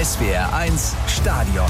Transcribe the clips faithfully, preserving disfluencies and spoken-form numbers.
S W R eins Stadion.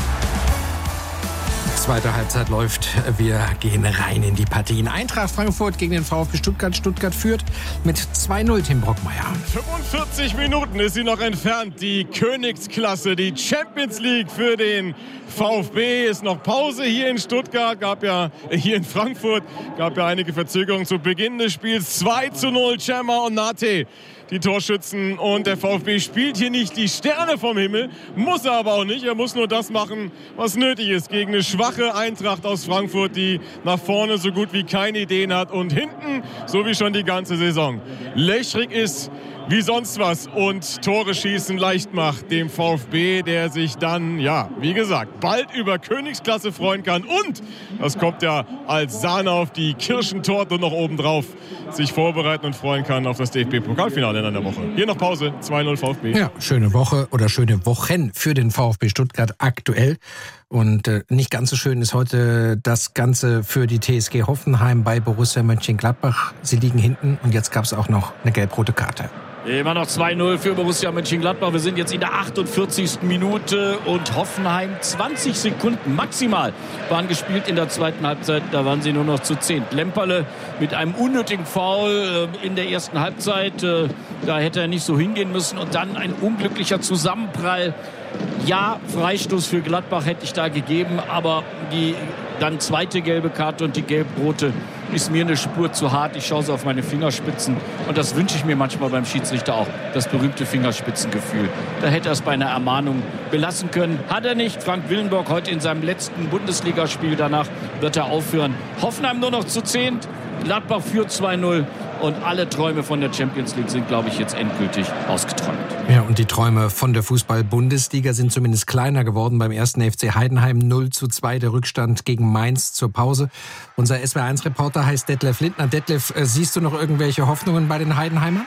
Zweite Halbzeit läuft. Wir gehen rein in die Partien. Eintracht Frankfurt gegen den VfB Stuttgart. Stuttgart führt mit zwei null, Tim Brockmeier. fünfundvierzig Minuten ist sie noch entfernt. Die Königsklasse, die Champions League für den VfB. Ist noch Pause hier in Stuttgart. Gab ja hier in Frankfurt. Gab ja einige Verzögerungen zu Beginn des Spiels. zwei zu null. Cema und Nate, die Torschützen, und der VfB spielt hier nicht die Sterne vom Himmel, muss er aber auch nicht. Er muss nur das machen, was nötig ist gegen eine schwache Eintracht aus Frankfurt, die nach vorne so gut wie keine Ideen hat und hinten, so wie schon die ganze Saison, löchrig ist wie sonst was und Tore schießen leicht macht dem VfB, der sich dann, ja, wie gesagt, bald über Königsklasse freuen kann und, das kommt ja als Sahne auf die Kirschentorte noch obendrauf, sich vorbereiten und freuen kann auf das D F B-Pokalfinale in einer Woche. Hier noch Pause, zwei null VfB. Ja, schöne Woche oder schöne Wochen für den VfB Stuttgart aktuell. Und äh, nicht ganz so schön ist heute das Ganze für die T S G Hoffenheim bei Borussia Mönchengladbach. Sie liegen hinten und jetzt gab es auch noch eine gelb-rote Karte. Immer noch zwei null für Borussia Mönchengladbach. Wir sind jetzt in der achtundvierzigsten Minute und Hoffenheim zwanzig Sekunden maximal waren gespielt in der zweiten Halbzeit. Da waren sie nur noch zu zehn. Lemperle mit einem unnötigen Foul in der ersten Halbzeit. Da hätte er nicht so hingehen müssen. Und dann ein unglücklicher Zusammenprall. Ja, Freistoß für Gladbach hätte ich da gegeben, aber die dann zweite gelbe Karte und die gelb-rote ist mir eine Spur zu hart. Ich schaue so auf meine Fingerspitzen und das wünsche ich mir manchmal beim Schiedsrichter auch, das berühmte Fingerspitzengefühl. Da hätte er es bei einer Ermahnung belassen können. Hat er nicht. Frank Willenborg heute in seinem letzten Bundesligaspiel, danach wird er aufhören. Hoffenheim nur noch zu zehn, Gladbach führt zwei null. Und alle Träume von der Champions League sind, glaube ich, jetzt endgültig ausgeträumt. Ja, und die Träume von der Fußball-Bundesliga sind zumindest kleiner geworden. Beim ersten F C Heidenheim null zu zwei, der Rückstand gegen Mainz zur Pause. Unser S W R eins Reporter heißt Detlef Lindner. Detlef, siehst du noch irgendwelche Hoffnungen bei den Heidenheimern?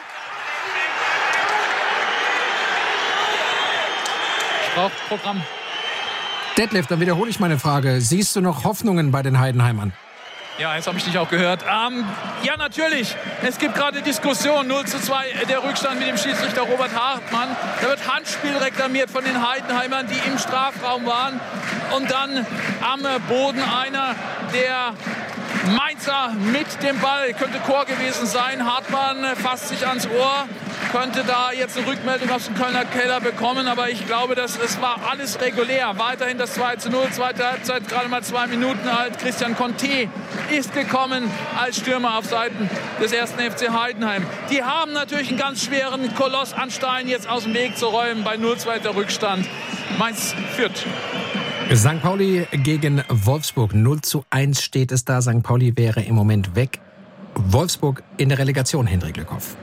Ich brauche Programm. Detlef, dann wiederhole ich meine Frage. Siehst du noch Hoffnungen bei den Heidenheimern? Ja, jetzt habe ich dich auch gehört. Ähm, ja, natürlich. Es gibt gerade Diskussionen. null zu zwei der Rückstand mit dem Schiedsrichter Robert Hartmann. Da wird Handspiel reklamiert von den Heidenheimern, die im Strafraum waren. Und dann am Boden einer der Mainzer mit dem Ball. Könnte Chor gewesen sein. Hartmann fasst sich ans Ohr. Könnte da jetzt eine Rückmeldung aus dem Kölner Keller bekommen. Aber ich glaube, das, es war alles regulär. Weiterhin das zwei zu null. Zweite Halbzeit, gerade mal zwei Minuten alt. Christian Conte ist gekommen als Stürmer auf Seiten des ersten F C Heidenheim. Die haben natürlich einen ganz schweren Koloss an Stein jetzt aus dem Weg zu räumen bei null zu zwei der Rückstand. Mainz führt. Sankt Pauli gegen Wolfsburg. null zu eins steht es da. Sankt Pauli wäre im Moment weg. Wolfsburg in der Relegation, Hendrik Lückhoff.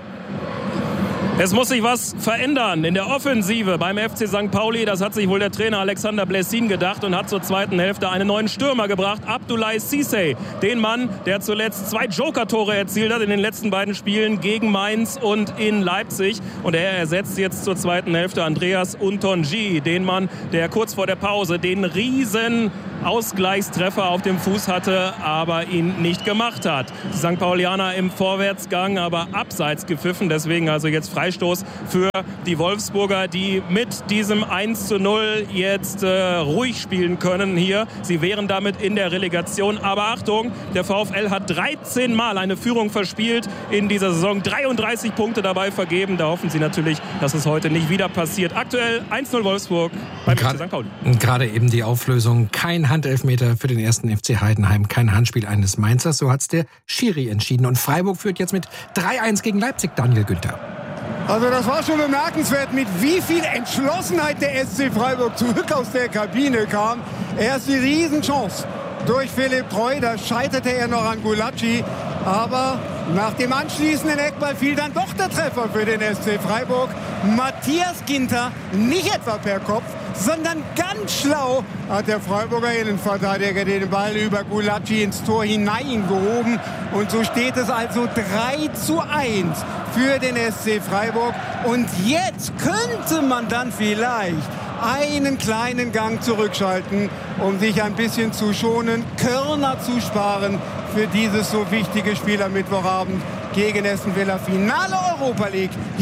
Es muss sich was verändern in der Offensive beim F C Sankt Pauli. Das hat sich wohl der Trainer Alexander Blessin gedacht und hat zur zweiten Hälfte einen neuen Stürmer gebracht, Abdoulaye Cissé. Den Mann, der zuletzt zwei Joker-Tore erzielt hat in den letzten beiden Spielen gegen Mainz und in Leipzig. Und er ersetzt jetzt zur zweiten Hälfte Andreas Ntonji, den Mann, der kurz vor der Pause den riesen Ausgleichstreffer auf dem Fuß hatte, aber ihn nicht gemacht hat. Die Sankt Paulianer im Vorwärtsgang, aber abseits gepfiffen. Deswegen also jetzt Freistoß für die Wolfsburger, die mit diesem eins zu null jetzt äh, ruhig spielen können hier. Sie wären damit in der Relegation. Aber Achtung, der VfL hat dreizehn Mal eine Führung verspielt in dieser Saison. dreiunddreißig Punkte dabei vergeben. Da hoffen sie natürlich, dass es heute nicht wieder passiert. Aktuell eins null Wolfsburg beim F C Sankt Pauli. Gerade eben die Auflösung. Kein Handelfmeter für den ersten F C Heidenheim. Kein Handspiel eines Mainzers. So hat es der Schiri entschieden. Und Freiburg führt jetzt mit drei eins gegen Leipzig. Daniel Günther. Also das war schon bemerkenswert, mit wie viel Entschlossenheit der S C Freiburg zurück aus der Kabine kam. Erst die Riesenchance durch Philipp Treu, da scheiterte er noch an Gulacsi. Aber nach dem anschließenden Eckball fiel dann doch der Treffer für den S C Freiburg. Matthias Ginter, nicht etwa per Kopf, sondern ganz schlau hat der Freiburger Innenverteidiger den Ball über Gulacsi ins Tor hineingehoben. Und so steht es also drei zu eins für den S C Freiburg. Und jetzt könnte man dann vielleicht einen kleinen Gang zurückschalten, um sich ein bisschen zu schonen, Körner zu sparen für dieses so wichtige Spiel am Mittwochabend gegen Aston Villa. Finale Europa League hier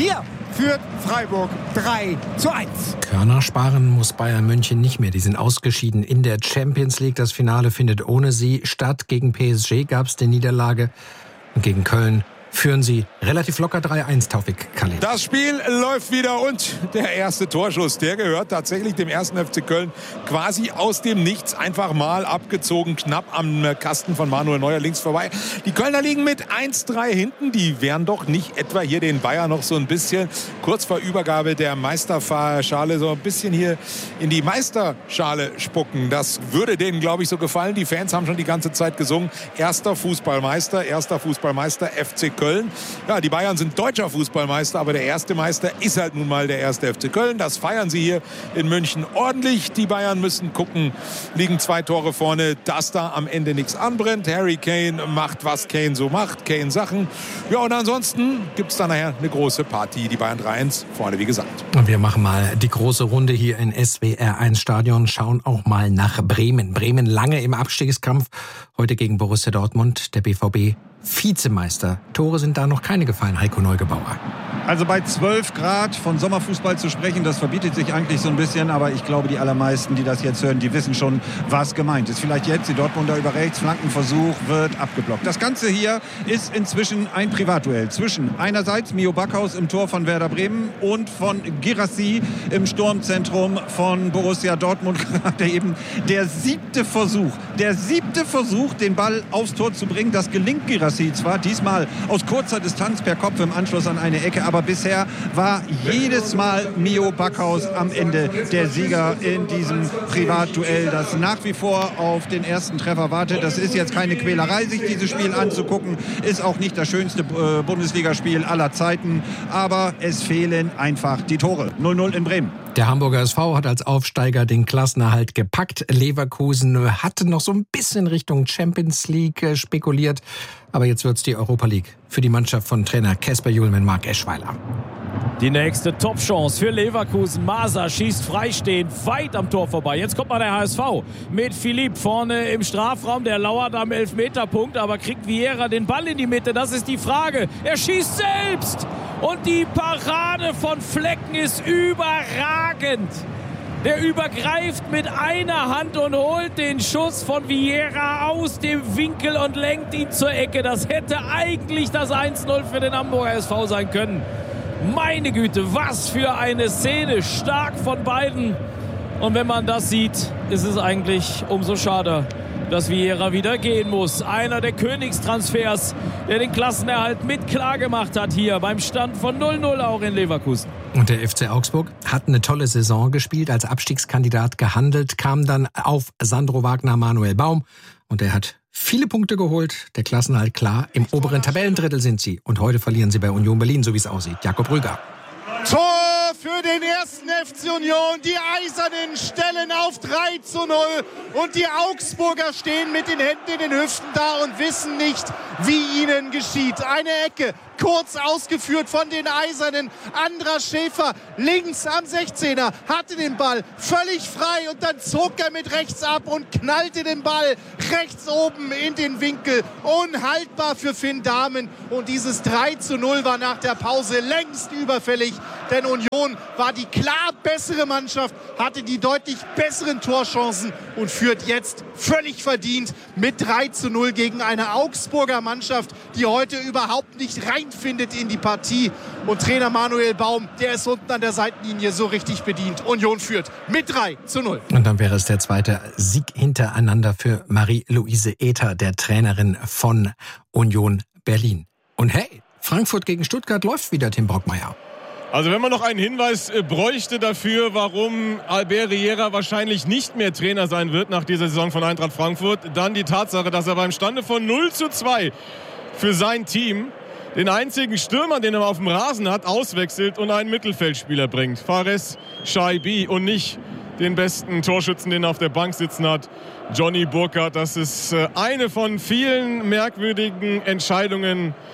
führt Freiburg drei zu eins. Körner sparen muss Bayern München nicht mehr. Die sind ausgeschieden in der Champions League. Das Finale findet ohne sie statt. Gegen P S G gab es die Niederlage. Und gegen Köln führen sie relativ locker drei eins, Taufik Khalid. Das Spiel läuft wieder und der erste Torschuss, der gehört tatsächlich dem ersten F C Köln quasi aus dem Nichts. Einfach mal abgezogen, knapp am Kasten von Manuel Neuer links vorbei. Die Kölner liegen mit eins drei hinten. Die wären doch nicht etwa hier den Bayern noch so ein bisschen kurz vor Übergabe der Meisterschale so ein bisschen hier in die Meisterschale spucken. Das würde denen, glaube ich, so gefallen. Die Fans haben schon die ganze Zeit gesungen. Erster Fußballmeister, erster Fußballmeister F C Köln. Ja, die Bayern sind deutscher Fußballmeister, aber der erste Meister ist halt nun mal der erste F C Köln. Das feiern sie hier in München ordentlich. Die Bayern müssen gucken, liegen zwei Tore vorne, dass da am Ende nichts anbrennt. Harry Kane macht, was Kane so macht, Kane Sachen. Ja, und ansonsten gibt es da nachher eine große Party. Die Bayern drei eins vorne, wie gesagt. Und wir machen mal die große Runde hier in S W R eins Stadion, schauen auch mal nach Bremen. Bremen lange im Abstiegskampf, heute gegen Borussia Dortmund, der B V B Vizemeister. Tore sind da noch keine gefallen, Heiko Neugebauer. Also bei zwölf Grad von Sommerfußball zu sprechen, das verbietet sich eigentlich so ein bisschen. Aber ich glaube, die allermeisten, die das jetzt hören, die wissen schon, was gemeint ist. Vielleicht jetzt die Dortmunder über rechts, Flankenversuch wird abgeblockt. Das Ganze hier ist inzwischen ein Privatduell zwischen einerseits Mio Backhaus im Tor von Werder Bremen und von Guirassy im Sturmzentrum von Borussia Dortmund. Gerade eben der siebte Versuch, der siebte Versuch, den Ball aufs Tor zu bringen. Das gelingt Guirassy zwar, diesmal aus kurzer Distanz per Kopf im Anschluss an eine Ecke, aber bisher war jedes Mal Mio Backhaus am Ende der Sieger in diesem Privatduell, das nach wie vor auf den ersten Treffer wartet. Das ist jetzt keine Quälerei, sich dieses Spiel anzugucken. Ist auch nicht das schönste äh, Bundesligaspiel aller Zeiten, aber es fehlen einfach die Tore. null null in Bremen. Der Hamburger S V hat als Aufsteiger den Klassenerhalt gepackt. Leverkusen hatte noch so ein bisschen Richtung Champions League spekuliert. Aber jetzt wird's die Europa League für die Mannschaft von Trainer Kasper Julmen, Marc Eschweiler. Die nächste Top-Chance für Leverkusen. Masa schießt freistehend weit am Tor vorbei. Jetzt kommt mal der H S V mit Philipp vorne im Strafraum. Der lauert am Elfmeterpunkt, aber kriegt Vieira den Ball in die Mitte? Das ist die Frage. Er schießt selbst und die Parade von Flecken ist überragend. Der übergreift mit einer Hand und holt den Schuss von Vieira aus dem Winkel und lenkt ihn zur Ecke. Das hätte eigentlich das eins null für den Hamburger S V sein können. Meine Güte, was für eine Szene. Stark von beiden. Und wenn man das sieht, ist es eigentlich umso schade, dass Vieira wieder gehen muss. Einer der Königstransfers, der den Klassenerhalt mit klar gemacht hat hier beim Stand von null null auch in Leverkusen. Und der F C Augsburg hat eine tolle Saison gespielt, als Abstiegskandidat gehandelt, kam dann auf Sandro Wagner, Manuel Baum und er hat viele Punkte geholt, der Klassenerhalt klar. Im oberen Tabellendrittel sind sie und heute verlieren sie bei Union Berlin, so wie es aussieht. Jakob Rüger. Tor für den ersten F C Union. Die Eisernen stellen auf drei zu null und die Augsburger stehen mit den Händen in den Hüften da und wissen nicht, wie ihnen geschieht. Eine Ecke, kurz ausgeführt von den Eisernen. Andras Schäfer links am sechzehner hatte den Ball völlig frei und dann zog er mit rechts ab und knallte den Ball rechts oben in den Winkel. Unhaltbar für Finn Dahmen und dieses drei zu null war nach der Pause längst überfällig, denn Union war die klar bessere Mannschaft, hatte die deutlich besseren Torchancen und führt jetzt völlig verdient mit drei zu null gegen eine Augsburger Mannschaft, die heute überhaupt nicht reinfindet in die Partie. Und Trainer Manuel Baum, der ist unten an der Seitenlinie so richtig bedient. Union führt mit drei zu null. Und dann wäre es der zweite Sieg hintereinander für Marie-Louise Ether, der Trainerin von Union Berlin. Und hey, Frankfurt gegen Stuttgart läuft wieder, Tim Brockmeier. Also wenn man noch einen Hinweis bräuchte dafür, warum Albert Riera wahrscheinlich nicht mehr Trainer sein wird nach dieser Saison von Eintracht Frankfurt, dann die Tatsache, dass er beim Stande von null zu zwei für sein Team den einzigen Stürmer, den er auf dem Rasen hat, auswechselt und einen Mittelfeldspieler bringt. Fares Shaibi und nicht den besten Torschützen, den er auf der Bank sitzen hat, Johnny Burkhardt. Das ist eine von vielen merkwürdigen Entscheidungen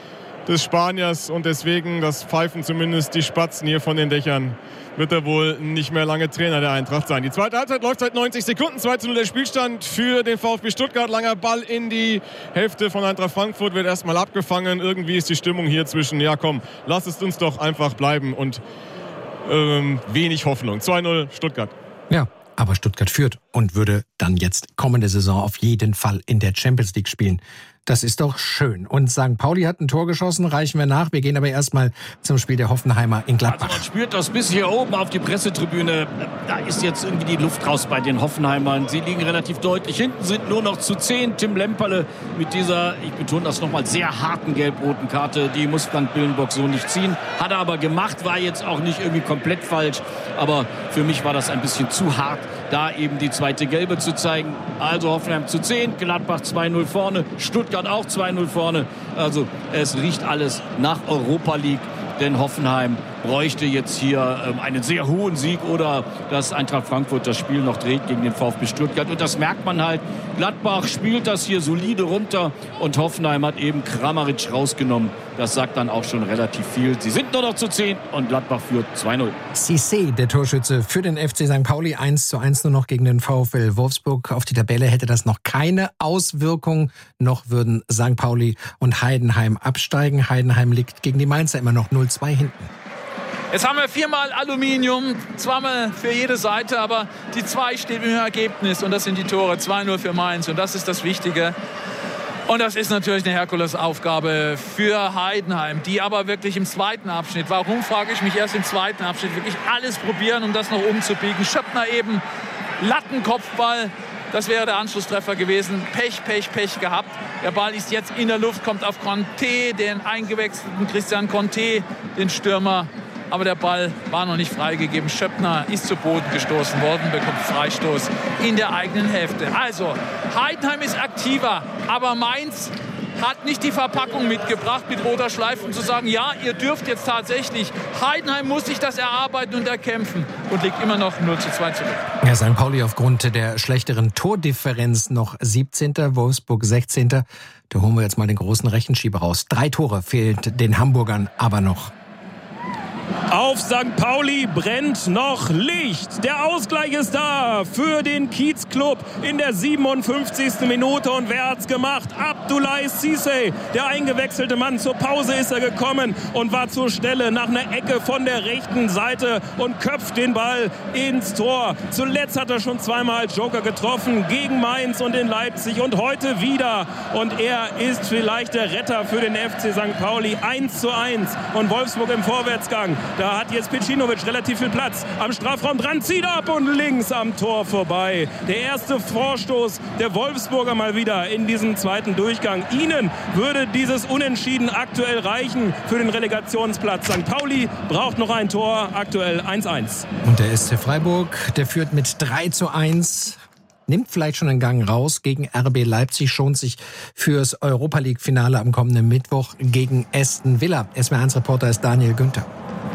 des Spaniers und deswegen, das pfeifen zumindest die Spatzen hier von den Dächern, wird er wohl nicht mehr lange Trainer der Eintracht sein. Die zweite Halbzeit läuft seit neunzig Sekunden, zwei zu null der Spielstand für den VfB Stuttgart. Langer Ball in die Hälfte von Eintracht Frankfurt, wird erstmal abgefangen. Irgendwie ist die Stimmung hier zwischen, ja komm, lass es uns doch einfach bleiben und ähm, wenig Hoffnung. zwei null Stuttgart. Ja, aber Stuttgart führt und würde dann jetzt kommende Saison auf jeden Fall in der Champions League spielen. Das ist doch schön. Und Sankt Pauli hat ein Tor geschossen, reichen wir nach. Wir gehen aber erstmal zum Spiel der Hoffenheimer in Gladbach. Also man spürt das bis hier oben auf die Pressetribüne. Da ist jetzt irgendwie die Luft raus bei den Hoffenheimern. Sie liegen relativ deutlich hinten, sind nur noch zu zehn. Tim Lemperle mit dieser, ich betone das nochmal, sehr harten gelb-roten Karte. Die muss Frank Billenbock so nicht ziehen. Hat er aber gemacht, war jetzt auch nicht irgendwie komplett falsch. Aber für mich war das ein bisschen zu hart, da eben die zweite Gelbe zu zeigen. Also Hoffenheim zu zehn, Gladbach zwei null vorne, Stuttgart auch zwei null vorne. Also es riecht alles nach Europa League, denn Hoffenheim bräuchte jetzt hier ähm, einen sehr hohen Sieg oder dass Eintracht Frankfurt das Spiel noch dreht gegen den VfB Stuttgart. Und das merkt man halt. Gladbach spielt das hier solide runter und Hoffenheim hat eben Kramaric rausgenommen. Das sagt dann auch schon relativ viel. Sie sind nur noch zu zehn und Gladbach führt zwei null. Cissé, der Torschütze für den F C Sankt Pauli, eins zu eins nur noch gegen den VfL Wolfsburg. Auf die Tabelle hätte das noch keine Auswirkung. Noch würden Sankt Pauli und Heidenheim absteigen. Heidenheim liegt gegen die Mainzer immer noch null zwei hinten. Jetzt haben wir viermal Aluminium, zweimal für jede Seite, aber die zwei steht im Ergebnis und das sind die Tore, zwei null für Mainz und das ist das Wichtige. Und das ist natürlich eine Herkulesaufgabe für Heidenheim, die aber wirklich im zweiten Abschnitt, warum frage ich mich erst im zweiten Abschnitt, wirklich alles probieren, um das noch umzubiegen. Schöppner eben, Lattenkopfball, das wäre der Anschlusstreffer gewesen. Pech, Pech, Pech gehabt. Der Ball ist jetzt in der Luft, kommt auf Conte, den eingewechselten Christian Conte, den Stürmer. Aber der Ball war noch nicht freigegeben. Schöppner ist zu Boden gestoßen worden, bekommt Freistoß in der eigenen Hälfte. Also, Heidenheim ist aktiver, aber Mainz hat nicht die Verpackung mitgebracht, mit roter Schleife, um zu sagen, ja, ihr dürft jetzt tatsächlich. Heidenheim muss sich das erarbeiten und erkämpfen und liegt immer noch null zu zwei zurück. Ja, Sankt Pauli aufgrund der schlechteren Tordifferenz noch siebzehnter, Wolfsburg sechzehnter. Da holen wir jetzt mal den großen Rechenschieber raus. Drei Tore fehlt den Hamburgern aber noch. Auf Sankt Pauli brennt noch Licht. Der Ausgleich ist da für den Kiezclub in der siebenundfünfzigsten Minute. Und wer hat's gemacht? Abdoulaye Cissé, der eingewechselte Mann. Zur Pause ist er gekommen und war zur Stelle nach einer Ecke von der rechten Seite und köpft den Ball ins Tor. Zuletzt hat er schon zweimal als Joker getroffen gegen Mainz und in Leipzig und heute wieder. Und er ist vielleicht der Retter für den F C Sankt Pauli. eins zu eins und Wolfsburg im Vorwärtsgang. Da hat jetzt Pecinovic relativ viel Platz. Am Strafraum dran, zieht ab und links am Tor vorbei. Der erste Vorstoß der Wolfsburger mal wieder in diesem zweiten Durchgang. Ihnen würde dieses Unentschieden aktuell reichen für den Relegationsplatz. Sankt Pauli braucht noch ein Tor, aktuell eins eins. Und der S C Freiburg, der führt mit drei zu eins. Nimmt vielleicht schon einen Gang raus gegen R B Leipzig, schont sich fürs Europa-League-Finale am kommenden Mittwoch gegen Aston Villa. S W R eins Reporter ist Daniel Günther.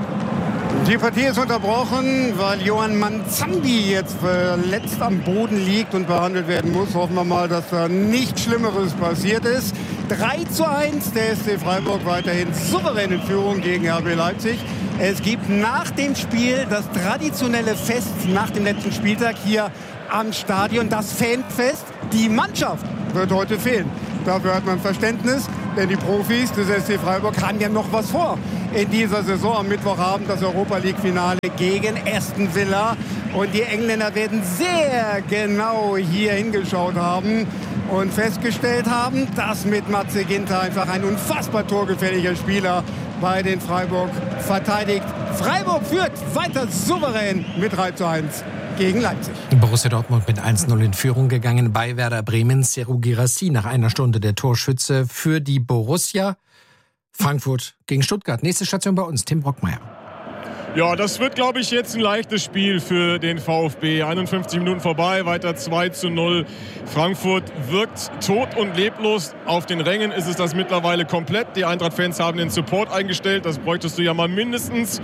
Die Partie ist unterbrochen, weil Johann Manzambi jetzt verletzt am Boden liegt und behandelt werden muss. Hoffen wir mal, dass da nichts Schlimmeres passiert ist. drei zu eins, der S C Freiburg weiterhin souverän in Führung gegen R B Leipzig. Es gibt nach dem Spiel das traditionelle Fest nach dem letzten Spieltag hier am Stadion, das Fanfest. Die Mannschaft wird heute fehlen. Dafür hat man Verständnis, denn die Profis des S C Freiburg haben ja noch was vor in dieser Saison. Am Mittwochabend das Europa-League-Finale gegen Aston Villa. Und die Engländer werden sehr genau hier hingeschaut haben und festgestellt haben, dass mit Matze Ginter einfach ein unfassbar torgefährlicher Spieler bei den Freiburg verteidigt. Freiburg führt weiter souverän mit drei zu eins. Gegen Leipzig. Borussia Dortmund mit eins null in Führung gegangen bei Werder Bremen. Serhou Guirassy nach einer Stunde der Torschütze für die Borussia. Frankfurt gegen Stuttgart. Nächste Station bei uns, Tim Brockmeier. Ja, das wird, glaube ich, jetzt ein leichtes Spiel für den VfB. einundfünfzig Minuten vorbei, weiter zwei zu null. Frankfurt wirkt tot und leblos. Auf den Rängen ist es das mittlerweile komplett. Die Eintracht-Fans haben den Support eingestellt. Das bräuchtest du ja mal mindestens.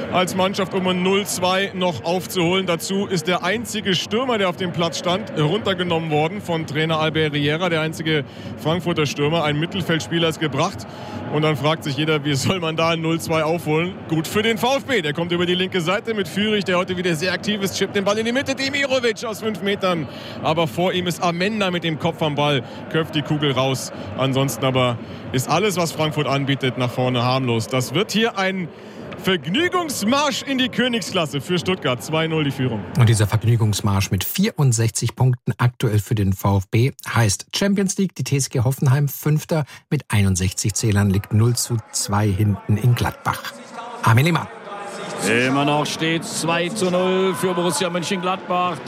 als Mannschaft, um ein null zwei noch aufzuholen. Dazu ist der einzige Stürmer, der auf dem Platz stand, runtergenommen worden von Trainer Albert Riera. Der einzige Frankfurter Stürmer, ein Mittelfeldspieler, ist gebracht. Und dann fragt sich jeder, wie soll man da ein null zwei aufholen? Gut für den VfB. Der kommt über die linke Seite mit Führig, der heute wieder sehr aktiv ist, chippt den Ball in die Mitte. Demirovic aus fünf Metern. Aber vor ihm ist Amenda mit dem Kopf am Ball, köpft die Kugel raus. Ansonsten aber ist alles, was Frankfurt anbietet, nach vorne harmlos. Das wird hier ein Vergnügungsmarsch in die Königsklasse für Stuttgart. zwei null die Führung. Und dieser Vergnügungsmarsch mit vierundsechzig Punkten aktuell für den VfB heißt Champions League. Die T S G Hoffenheim Fünfter mit einundsechzig Zählern, liegt null zu zwei hinten in Gladbach. Armin Lehmann. Immer noch steht es zwei zu null für Borussia Mönchengladbach.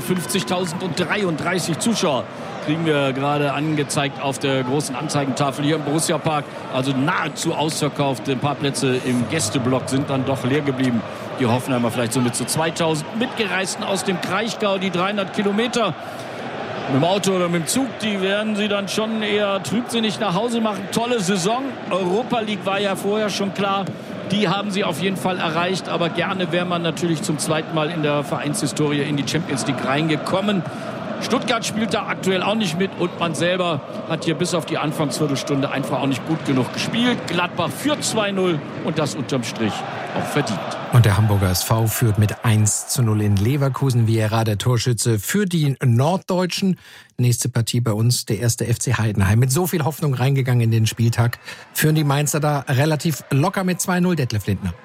dreiundfünfzigtausenddreiunddreißig Zuschauer kriegen wir gerade angezeigt auf der großen Anzeigentafel hier im Borussia Park. Also nahezu ausverkauft. Ein paar Plätze im Gästeblock sind dann doch leer geblieben. Die Hoffenheimer vielleicht so mit so zweitausend Mitgereisten aus dem Kraichgau, die dreihundert Kilometer mit dem Auto oder mit dem Zug, die werden sie dann schon eher trübsinnig nach Hause machen. Tolle Saison. Europa League war ja vorher schon klar. Die haben sie auf jeden Fall erreicht. Aber gerne wäre man natürlich zum zweiten Mal in der Vereinshistorie in die Champions League reingekommen. Stuttgart spielt da aktuell auch nicht mit und man selber hat hier bis auf die Anfangsviertelstunde einfach auch nicht gut genug gespielt. Gladbach führt zwei null und das unterm Strich auch verdient. Und der Hamburger S V führt mit eins zu null in Leverkusen. Viera, der Torschütze für die Norddeutschen. Nächste Partie bei uns, der erste F C Heidenheim. Mit so viel Hoffnung reingegangen in den Spieltag. Führen die Mainzer da relativ locker mit zwei null, Detlef Lindner.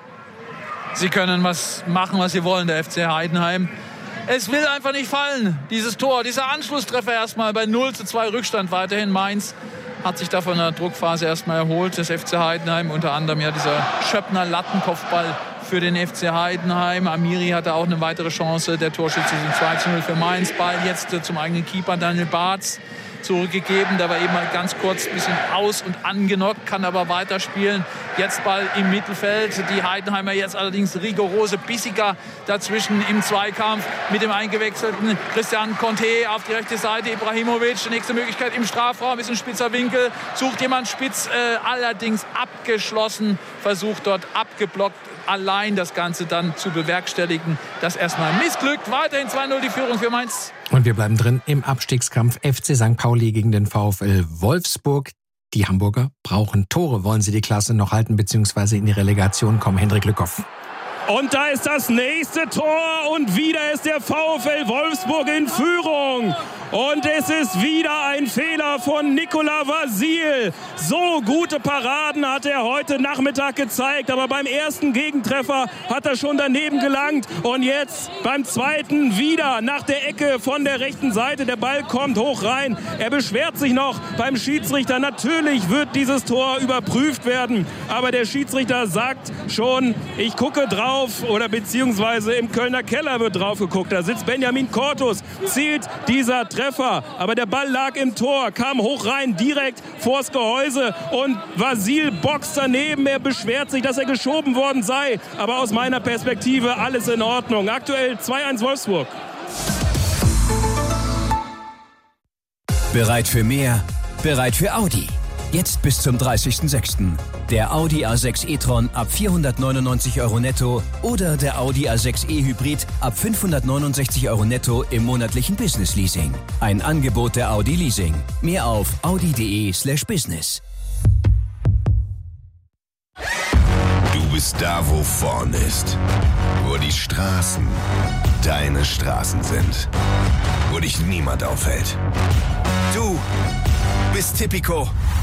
Sie können was machen, was sie wollen, der F C Heidenheim. Es will einfach nicht fallen, dieses Tor. Dieser Anschlusstreffer erstmal bei null zu zwei Rückstand weiterhin. Mainz hat sich da von der Druckphase erstmal erholt. Das F C Heidenheim, unter anderem ja dieser Schöppner Lattenkopfball für den F C Heidenheim. Amiri hatte auch eine weitere Chance. Der Torschütze sind zwei zu null für Mainz. Ball jetzt zum eigenen Keeper Daniel Bartz zurückgegeben. Der war eben mal ganz kurz ein bisschen aus- und angenockt, kann aber weiterspielen. Jetzt Ball im Mittelfeld. Die Heidenheimer jetzt allerdings rigorose, bissiger dazwischen im Zweikampf mit dem eingewechselten Christian Conte auf die rechte Seite. Ibrahimovic, nächste Möglichkeit im Strafraum, ist ein spitzer Winkel. Sucht jemand spitz, äh, allerdings abgeschlossen. Versucht dort abgeblockt, allein das Ganze dann zu bewerkstelligen. Das erstmal missglückt. Weiterhin zwei null die Führung für Mainz. Und wir bleiben drin im Abstiegskampf. F C Sankt Pauli gegen den VfL Wolfsburg. Die Hamburger brauchen Tore. Wollen sie die Klasse noch halten bzw. in die Relegation kommen? Hendrik Lückhoff. Und da ist das nächste Tor und wieder ist der VfL Wolfsburg in Führung. Und es ist wieder ein Fehler von Nicolas Vasil. So gute Paraden hat er heute Nachmittag gezeigt. Aber beim ersten Gegentreffer hat er schon daneben gelangt. Und jetzt beim zweiten wieder nach der Ecke von der rechten Seite. Der Ball kommt hoch rein. Er beschwert sich noch beim Schiedsrichter. Natürlich wird dieses Tor überprüft werden. Aber der Schiedsrichter sagt schon, ich gucke drauf. Oder beziehungsweise im Kölner Keller wird drauf geguckt. Da sitzt Benjamin Cortus, zielt dieser Treffer. Aber der Ball lag im Tor, kam hoch rein, direkt vors Gehäuse. Und Vasil boxt daneben. Er beschwert sich, dass er geschoben worden sei. Aber aus meiner Perspektive alles in Ordnung. Aktuell zwei eins Wolfsburg. Bereit für mehr? Bereit für Audi. Jetzt bis zum dreißigsten sechsten Der Audi A sechs e-tron ab vierhundertneunundneunzig Euro netto oder der Audi A sechs e-Hybrid ab fünfhundertneunundsechzig Euro netto im monatlichen Business-Leasing. Ein Angebot der Audi Leasing. Mehr auf audi.de slash business. Du bist da, wo vorne ist. Wo die Straßen deine Straßen sind. Wo dich niemand aufhält. Du bist Tipico.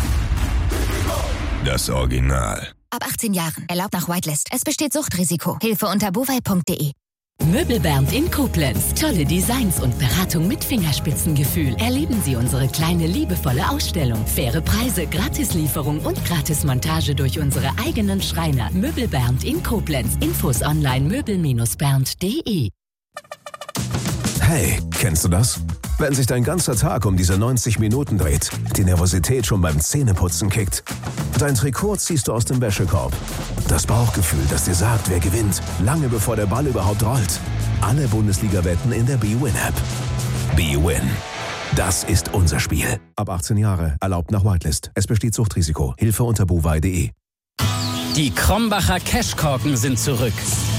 Das Original. Ab achtzehn Jahren. Erlaubt nach Whitelist. Es besteht Suchtrisiko. Hilfe unter bovai punkt de. Möbelbernd in Koblenz. Tolle Designs und Beratung mit Fingerspitzengefühl. Erleben Sie unsere kleine, liebevolle Ausstellung. Faire Preise, Gratislieferung und Gratismontage durch unsere eigenen Schreiner. Möbelbernd in Koblenz. Infos online möbel bernd punkt de. Hey, kennst du das? Wenn sich dein ganzer Tag um diese neunzig Minuten dreht, die Nervosität schon beim Zähneputzen kickt. Dein Trikot ziehst du aus dem Wäschekorb. Das Bauchgefühl, das dir sagt, wer gewinnt, lange bevor der Ball überhaupt rollt. Alle Bundesliga-Wetten in der B-Win-App. B-Win. Das ist unser Spiel. Ab achtzehn Jahre. Erlaubt nach Whitelist. Es besteht Suchtrisiko. Hilfe unter bovai punkt de. Die Krombacher Cashkorken sind zurück.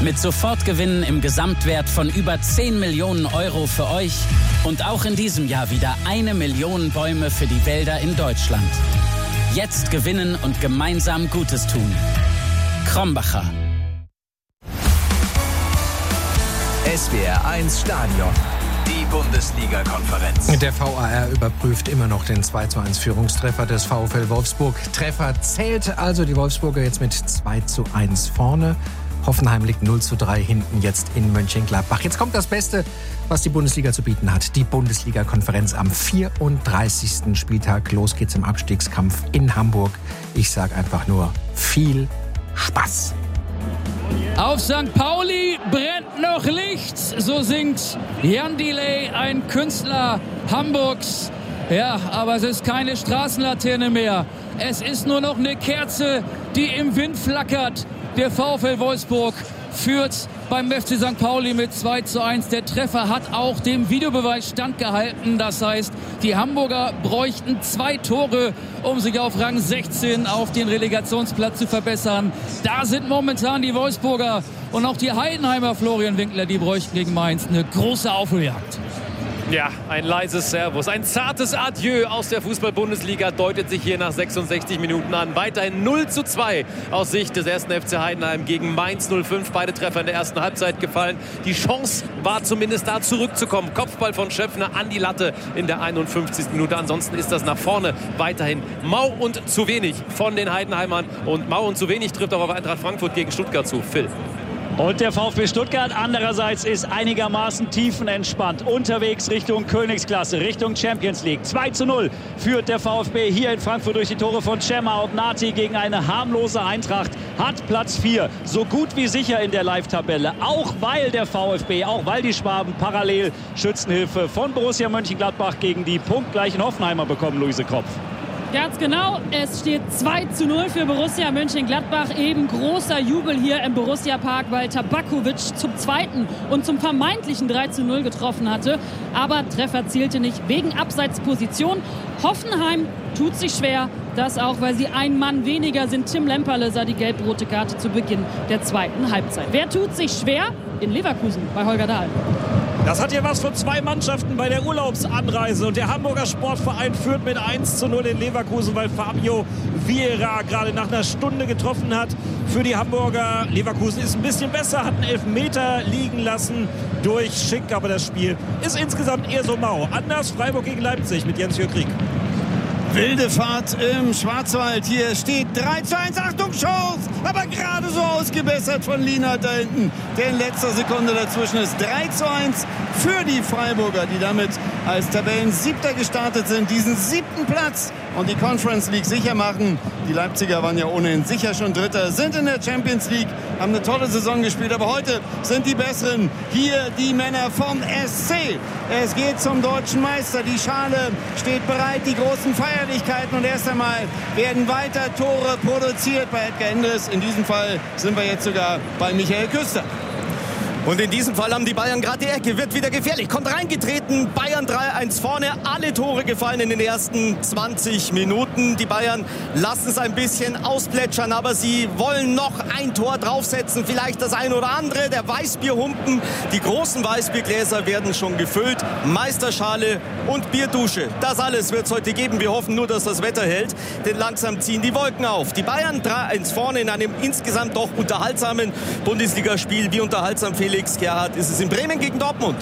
Mit Sofortgewinnen im Gesamtwert von über zehn Millionen Euro für euch und auch in diesem Jahr wieder eine Million Bäume für die Wälder in Deutschland. Jetzt gewinnen und gemeinsam Gutes tun. Krombacher. S W R eins Stadion. Die Bundesliga-Konferenz. Der V A R überprüft immer noch den zwei zu eins Führungstreffer des VfL Wolfsburg. Treffer zählt also, die Wolfsburger jetzt mit zwei zu eins vorne. Hoffenheim liegt null zu drei hinten jetzt in Mönchengladbach. Jetzt kommt das Beste, was die Bundesliga zu bieten hat. Die Bundesliga-Konferenz am vierunddreißigsten Spieltag. Los geht's im Abstiegskampf in Hamburg. Ich sage einfach nur viel Spaß. Auf Sankt Pauli brennt noch Licht, so singt Jan Delay, ein Künstler Hamburgs. Ja, aber es ist keine Straßenlaterne mehr. Es ist nur noch eine Kerze, die im Wind flackert. Der VfL Wolfsburg führt beim F C Sankt Pauli mit zwei zu eins. Der Treffer hat auch dem Videobeweis standgehalten. Das heißt, die Hamburger bräuchten zwei Tore, um sich auf Rang sechzehn auf den Relegationsplatz zu verbessern. Da sind momentan die Wolfsburger und auch die Heidenheimer, Florian Winkler, die bräuchten gegen Mainz eine große Aufholjagd. Ja, ein leises Servus, ein zartes Adieu aus der Fußball-Bundesliga deutet sich hier nach sechsundsechzig Minuten an. Weiterhin null zu zwei aus Sicht des ersten F C Heidenheim gegen Mainz null fünf. Beide Treffer in der ersten Halbzeit gefallen. Die Chance war zumindest da, zurückzukommen. Kopfball von Schöpfner an die Latte in der einundfünfzigsten Minute. Ansonsten ist das nach vorne weiterhin mau und zu wenig von den Heidenheimern. Und mau und zu wenig trifft auch auf Eintracht Frankfurt gegen Stuttgart zu. Phil. Und der VfB Stuttgart andererseits ist einigermaßen tiefenentspannt. Unterwegs Richtung Königsklasse, Richtung Champions League. zwei zu null führt der VfB hier in Frankfurt durch die Tore von Cema und Nati gegen eine harmlose Eintracht. Hat Platz vier, so gut wie sicher in der Live-Tabelle. Auch weil der VfB, auch weil die Schwaben parallel Schützenhilfe von Borussia Mönchengladbach gegen die punktgleichen Hoffenheimer bekommen, Luise Kropf. Ganz genau, es steht zwei zu null für Borussia Mönchengladbach. Eben großer Jubel hier im Borussia Park, weil Tabakovic zum zweiten und zum vermeintlichen drei zu null getroffen hatte. Aber Treffer zielte nicht wegen Abseitsposition. Hoffenheim tut sich schwer, das auch, weil sie ein Mann weniger sind. Tim Lemperle sah die gelb-rote Karte zu Beginn der zweiten Halbzeit. Wer tut sich schwer? In Leverkusen bei Holger Dahl. Das hat ja was von zwei Mannschaften bei der Urlaubsanreise. Und der Hamburger Sportverein führt mit eins zu null in Leverkusen, weil Fabio Vieira gerade nach einer Stunde getroffen hat. Für die Hamburger, Leverkusen ist ein bisschen besser, hat einen Elfmeter liegen lassen durch Schick. Aber das Spiel ist insgesamt eher so mau. Anders Freiburg gegen Leipzig mit Jens-Jürg Krieg. Wilde Fahrt im Schwarzwald. Hier steht drei zu eins. Achtung, Chance! Aber gerade so ausgebessert von Lienhardt da hinten. Der in letzter Sekunde dazwischen ist. drei zu eins für die Freiburger, die damit als Tabellensiebter gestartet sind. Diesen siebten Platz und die Conference League sicher machen. Die Leipziger waren ja ohnehin sicher schon Dritter, sind in der Champions League, haben eine tolle Saison gespielt. Aber heute sind die Besseren. Hier die Männer vom S C. Es geht zum deutschen Meister. Die Schale steht bereit, die großen Feierlichkeiten. Und erst einmal werden weiter Tore produziert bei Edgar Endres. In diesem Fall sind wir jetzt sogar bei Michael Küster. Und in diesem Fall haben die Bayern gerade die Ecke, wird wieder gefährlich, kommt reingetreten, Bayern drei eins vorne, alle Tore gefallen in den ersten zwanzig Minuten. Die Bayern lassen es ein bisschen ausplätschern, aber sie wollen noch ein Tor draufsetzen, vielleicht das ein oder andere, der Weißbierhumpen, die großen Weißbiergläser werden schon gefüllt, Meisterschale und Bierdusche, das alles wird es heute geben. Wir hoffen nur, dass das Wetter hält, denn langsam ziehen die Wolken auf. Die Bayern drei eins vorne in einem insgesamt doch unterhaltsamen Bundesligaspiel, wie unterhaltsam Felix Felix Gerhardt ist es in Bremen gegen Dortmund.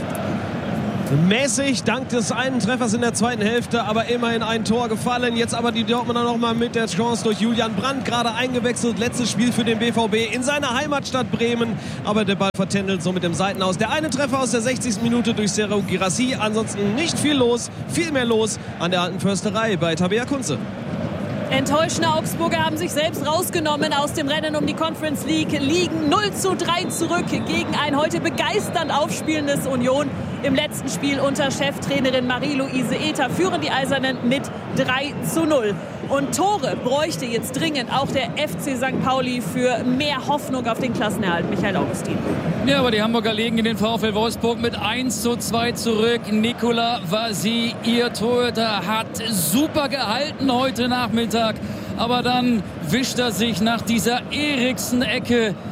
Mäßig, dank des einen Treffers in der zweiten Hälfte, aber immerhin ein Tor gefallen. Jetzt aber die Dortmunder noch mal mit der Chance durch Julian Brandt, gerade eingewechselt. Letztes Spiel für den B V B in seiner Heimatstadt Bremen, aber der Ball vertändelt so mit dem Seitenaus. Der eine Treffer aus der sechzigsten Minute durch Serhou Guirassy. Ansonsten nicht viel los, viel mehr los an der alten Försterei bei Tabea Kunze. Enttäuschende Augsburger haben sich selbst rausgenommen aus dem Rennen um die Conference League, liegen null zu drei zurück gegen ein heute begeisternd aufspielendes Union. Im letzten Spiel unter Cheftrainerin Marie-Louise Ether führen die Eisernen mit drei zu null. Und Tore bräuchte jetzt dringend auch der F C Sankt Pauli für mehr Hoffnung auf den Klassenerhalt. Michael Augustin. Ja, aber die Hamburger legen in den VfL Wolfsburg mit eins zu zwei zurück. Nicola Vasi, ihr Torhüter, hat super gehalten heute Nachmittag. Aber dann wischt er sich nach dieser Eriksen-Ecke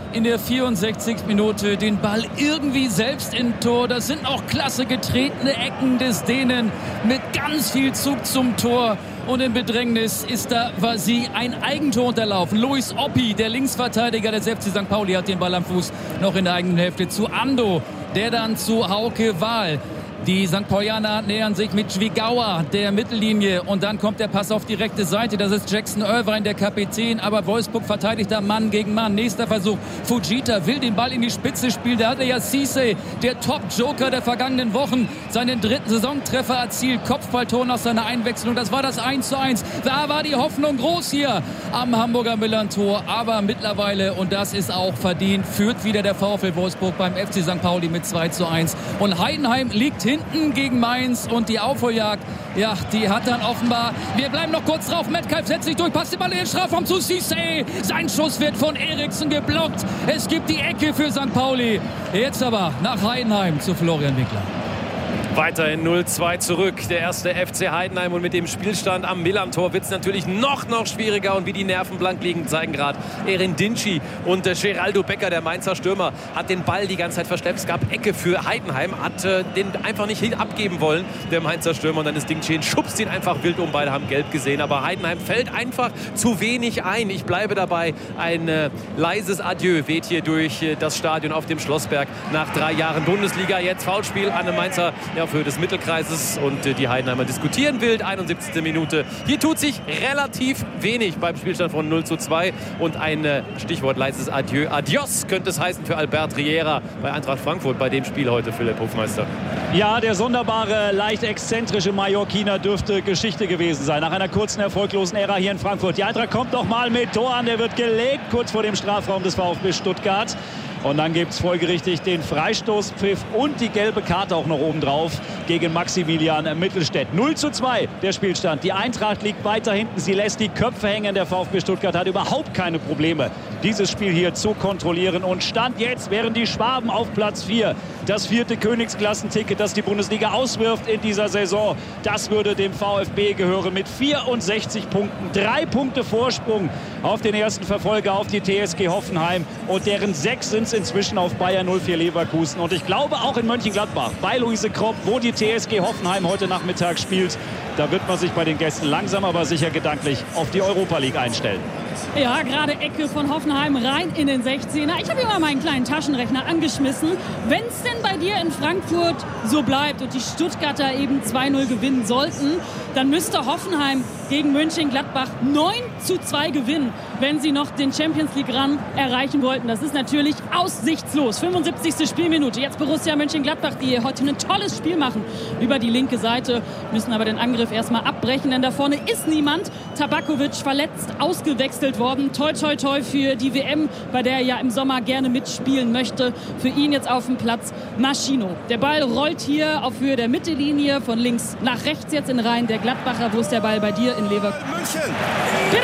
in der vierundsechzigsten Minute den Ball irgendwie selbst in Tor. Das sind auch klasse getretene Ecken des Dänen mit ganz viel Zug zum Tor. Und im Bedrängnis ist da Vasi ein Eigentor unterlaufen. Lois Oppi, der Linksverteidiger des F C Sankt Pauli, hat den Ball am Fuß noch in der eigenen Hälfte zu Ando, der dann zu Hauke Wahl. Die Sankt Paulianer nähern sich mit Schwigauer der Mittellinie und dann kommt der Pass auf die rechte Seite. Das ist Jackson Irvine, der Kapitän, aber Wolfsburg verteidigt da Mann gegen Mann. Nächster Versuch. Fujita will den Ball in die Spitze spielen. Da hat er ja Cisse, der Top-Joker der vergangenen Wochen, seinen dritten Saisontreffer erzielt. Kopfballtor nach seiner Einwechslung. Das war das eins zu eins. Da war die Hoffnung groß hier am Hamburger Millern-Tor. Aber mittlerweile, und das ist auch verdient, führt wieder der VfL Wolfsburg beim F C Sankt Pauli mit zwei zu eins. Und Heidenheim liegt hinten gegen Mainz und die Aufholjagd, ja, die hat dann offenbar, wir bleiben noch kurz drauf, Metcalf setzt sich durch, passt den Ball in den Strafraum zu Cisse, sein Schuss wird von Eriksen geblockt, es gibt die Ecke für Sankt Pauli, jetzt aber nach Heidenheim zu Florian Winkler. Weiterhin null zwei zurück, der erste F C Heidenheim, und mit dem Spielstand am Millern-Tor wird es natürlich noch, noch schwieriger, und wie die Nerven blank liegen, zeigen gerade Erin Dinci und äh, Geraldo Becker, der Mainzer Stürmer, hat den Ball die ganze Zeit verschleppt. Es gab Ecke für Heidenheim, hat äh, den einfach nicht abgeben wollen, der Mainzer Stürmer, und dann ist Dinci, schubst ihn einfach wild um, beide haben gelb gesehen, aber Heidenheim fällt einfach zu wenig ein. Ich bleibe dabei, ein äh, leises Adieu weht hier durch äh, das Stadion auf dem Schlossberg nach drei Jahren Bundesliga. Jetzt Foulspiel an dem Mainzer ja, auf Höhe des Mittelkreises, und äh, die Heidenheimer diskutieren wild. einundsiebzigste Minute. Hier tut sich relativ wenig beim Spielstand von null zu zwei, und ein äh, Stichwort leises Adieu. Adios könnte es heißen für Albert Riera bei Eintracht Frankfurt bei dem Spiel heute, Philipp Hofmeister. Ja, der sonderbare, leicht exzentrische Mallorquiner dürfte Geschichte gewesen sein. Nach einer kurzen, erfolglosen Ära hier in Frankfurt. Die Eintracht kommt noch mal mit Tor an. Der wird gelegt kurz vor dem Strafraum des VfB Stuttgart. Und dann gibt es folgerichtig den Freistoßpfiff und die gelbe Karte auch noch obendrauf gegen Maximilian Mittelstädt. null zu zwei der Spielstand. Die Eintracht liegt weiter hinten. Sie lässt die Köpfe hängen. Der VfB Stuttgart hat überhaupt keine Probleme, dieses Spiel hier zu kontrollieren. Und Stand jetzt wären die Schwaben auf Platz vier. Das vierte Königsklassenticket, das die Bundesliga auswirft in dieser Saison, das würde dem VfB gehören mit vierundsechzig Punkten. Drei Punkte Vorsprung auf den ersten Verfolger, auf die T S G Hoffenheim. Und deren sechs sind inzwischen auf Bayer null vier Leverkusen. Und ich glaube auch in Mönchengladbach, bei Luise Kropp, wo die T S G Hoffenheim heute Nachmittag spielt, da wird man sich bei den Gästen langsam aber sicher gedanklich auf die Europa League einstellen. Ja, gerade Ecke von Hoffenheim rein in den sechzehner. Ich habe immer meinen kleinen Taschenrechner angeschmissen. Wenn es denn bei dir in Frankfurt so bleibt und die Stuttgarter eben zwei null gewinnen sollten, dann müsste Hoffenheim gegen Mönchengladbach neun zu zwei gewinnen, wenn sie noch den Champions League Run erreichen wollten. Das ist natürlich aussichtslos. fünfundsiebzigste Spielminute. Jetzt Borussia Mönchengladbach, die heute ein tolles Spiel machen über die linke Seite, müssen aber den Angriff erstmal abbrechen, denn da vorne ist niemand. Tabakovic verletzt, ausgewechselt worden. Toi, toi, toi für die W M, bei der er ja im Sommer gerne mitspielen möchte. Für ihn jetzt auf dem Platz Maschino. Der Ball rollt hier auf Höhe der Mittellinie von links nach rechts jetzt in Reihen der Gladbacher. Wo ist der Ball bei dir in Leverkusen? München. Bitte!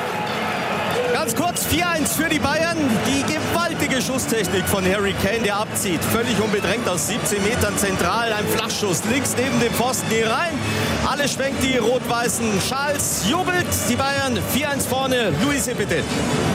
Ganz kurz, vier eins für die Bayern. Die gewaltige Schusstechnik von Harry Kane, der abzieht. Völlig unbedrängt aus siebzehn Metern zentral. Ein Flachschuss links neben dem Pfosten hier rein. Alle schwenkt die rot-weißen Schals. Jubelt die Bayern. vier eins vorne. Luise, bitte. Ja,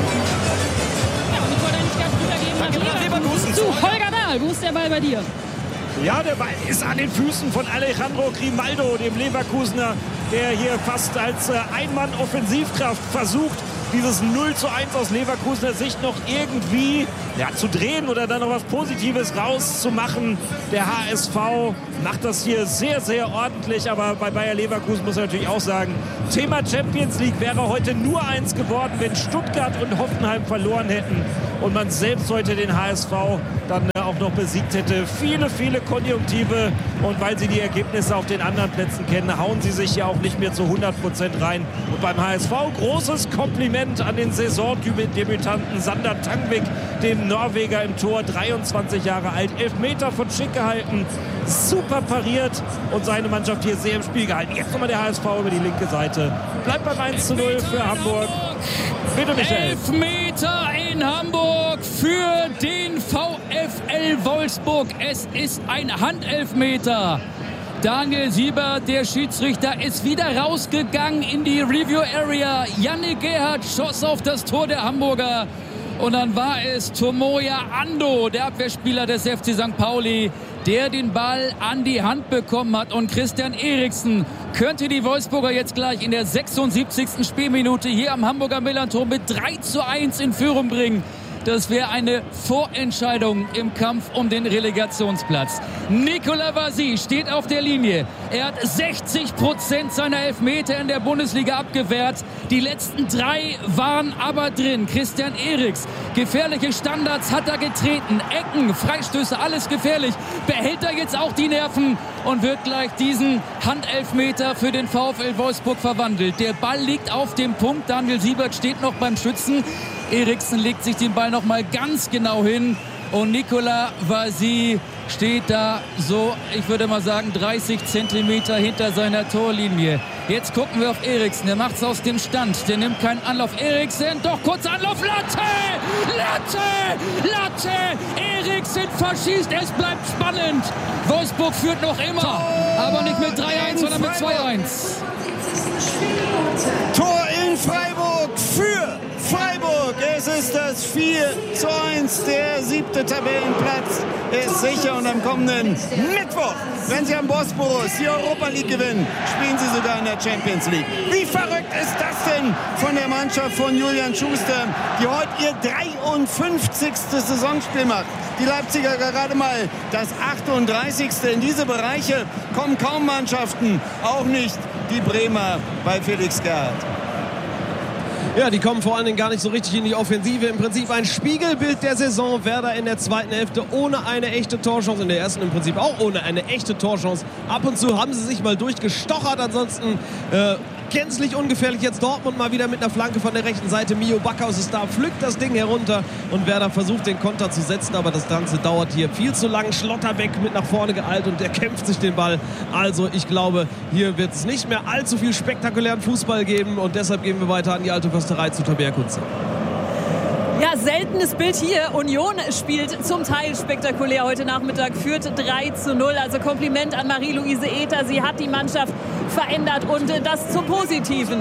und ich wollte eigentlich ganz rübergeben nach Leverkusen. Zu Holger Dahl. Wo ist der Ball bei dir? Ja, der Ball ist an den Füßen von Alejandro Grimaldo, dem Leverkusener, der hier fast als äh, Einmann-Offensivkraft versucht, dieses null zu eins aus Leverkusener Sicht noch irgendwie ja, zu drehen oder dann noch was Positives rauszumachen. Der H S V macht das hier sehr, sehr ordentlich, aber bei Bayer Leverkusen muss man natürlich auch sagen, Thema Champions League wäre heute nur eins geworden, wenn Stuttgart und Hoffenheim verloren hätten und man selbst heute den H S V dann äh, auch noch besiegt hätte. Viele, viele Konjunktive, und weil sie die Ergebnisse auf den anderen Plätzen kennen, hauen sie sich ja auch nicht mehr zu hundert Prozent rein. Und beim H S V großes Kompliment an den Saisondebütanten Sander Tangvik, dem Norweger im Tor, dreiundzwanzig Jahre alt, Elfmeter von Schick gehalten, super pariert und seine Mannschaft hier sehr im Spiel gehalten. Jetzt nochmal der H S V über die linke Seite. Bleibt beim eins zu null für Hamburg. Bitte, Michael. Elfmeter in Hamburg für den VfL Wolfsburg. Es ist ein Handelfmeter. Daniel Siebert, der Schiedsrichter, ist wieder rausgegangen in die Review Area. Jannik Gerhardt schoss auf das Tor der Hamburger. Und dann war es Tomoya Ando, der Abwehrspieler des F C Sankt Pauli, der den Ball an die Hand bekommen hat. Und Christian Eriksen könnte die Wolfsburger jetzt gleich in der sechsundsiebzigsten Spielminute hier am Hamburger Millerntor mit drei zu eins in Führung bringen. Das wäre eine Vorentscheidung im Kampf um den Relegationsplatz. Nicolas Vazy steht auf der Linie. Er hat sechzig Prozent seiner Elfmeter in der Bundesliga abgewehrt. Die letzten drei waren aber drin. Christian Eriks, gefährliche Standards hat er getreten. Ecken, Freistöße, alles gefährlich. Behält er jetzt auch die Nerven und wird gleich diesen Handelfmeter für den VfL Wolfsburg verwandelt. Der Ball liegt auf dem Punkt. Daniel Siebert steht noch beim Schützen. Eriksen legt sich den Ball noch mal ganz genau hin und Nicolas Vazy steht da so, ich würde mal sagen, dreißig Zentimeter hinter seiner Torlinie. Jetzt gucken wir auf Eriksen, der macht es aus dem Stand, der nimmt keinen Anlauf. Eriksen, doch kurz Anlauf, Latte, Latte, Latte, Eriksen verschießt, es bleibt spannend. Wolfsburg führt noch immer, aber nicht mit drei eins, sondern mit zwei eins. Tor in Freiburg für Freiburg. Es ist das vier zu eins. Der siebte Tabellenplatz ist sicher. Und am kommenden Mittwoch, wenn sie am Bosporus die Europa League gewinnen, spielen sie sogar in der Champions League. Wie verrückt ist das denn von der Mannschaft von Julian Schuster, die heute ihr dreiundfünfzigste Saisonspiel macht. Die Leipziger gerade mal das achtunddreißigste. In diese Bereiche kommen kaum Mannschaften, auch nicht die Bremer bei Felix Gerhardt. Ja, die kommen vor allen Dingen gar nicht so richtig in die Offensive. Im Prinzip ein Spiegelbild der Saison. Werder in der zweiten Hälfte ohne eine echte Torchance. In der ersten im Prinzip auch ohne eine echte Torchance. Ab und zu haben sie sich mal durchgestochert. Ansonsten äh, gänzlich ungefährlich. Jetzt Dortmund mal wieder mit einer Flanke von der rechten Seite. Mio Backhaus ist da, pflückt das Ding herunter. Und Werder versucht den Konter zu setzen. Aber das Ganze dauert hier viel zu lang. Schlotterbeck mit nach vorne geeilt und der kämpft sich den Ball. Also ich glaube, hier wird es nicht mehr allzu viel spektakulären Fußball geben. Und deshalb gehen wir weiter an die alte Försterei zu Tabea Kunze. Ja, seltenes Bild hier. Union spielt zum Teil spektakulär heute Nachmittag, führt drei zu null. Also Kompliment an Marie-Louise Ether. Sie hat die Mannschaft verändert und das zum Positiven.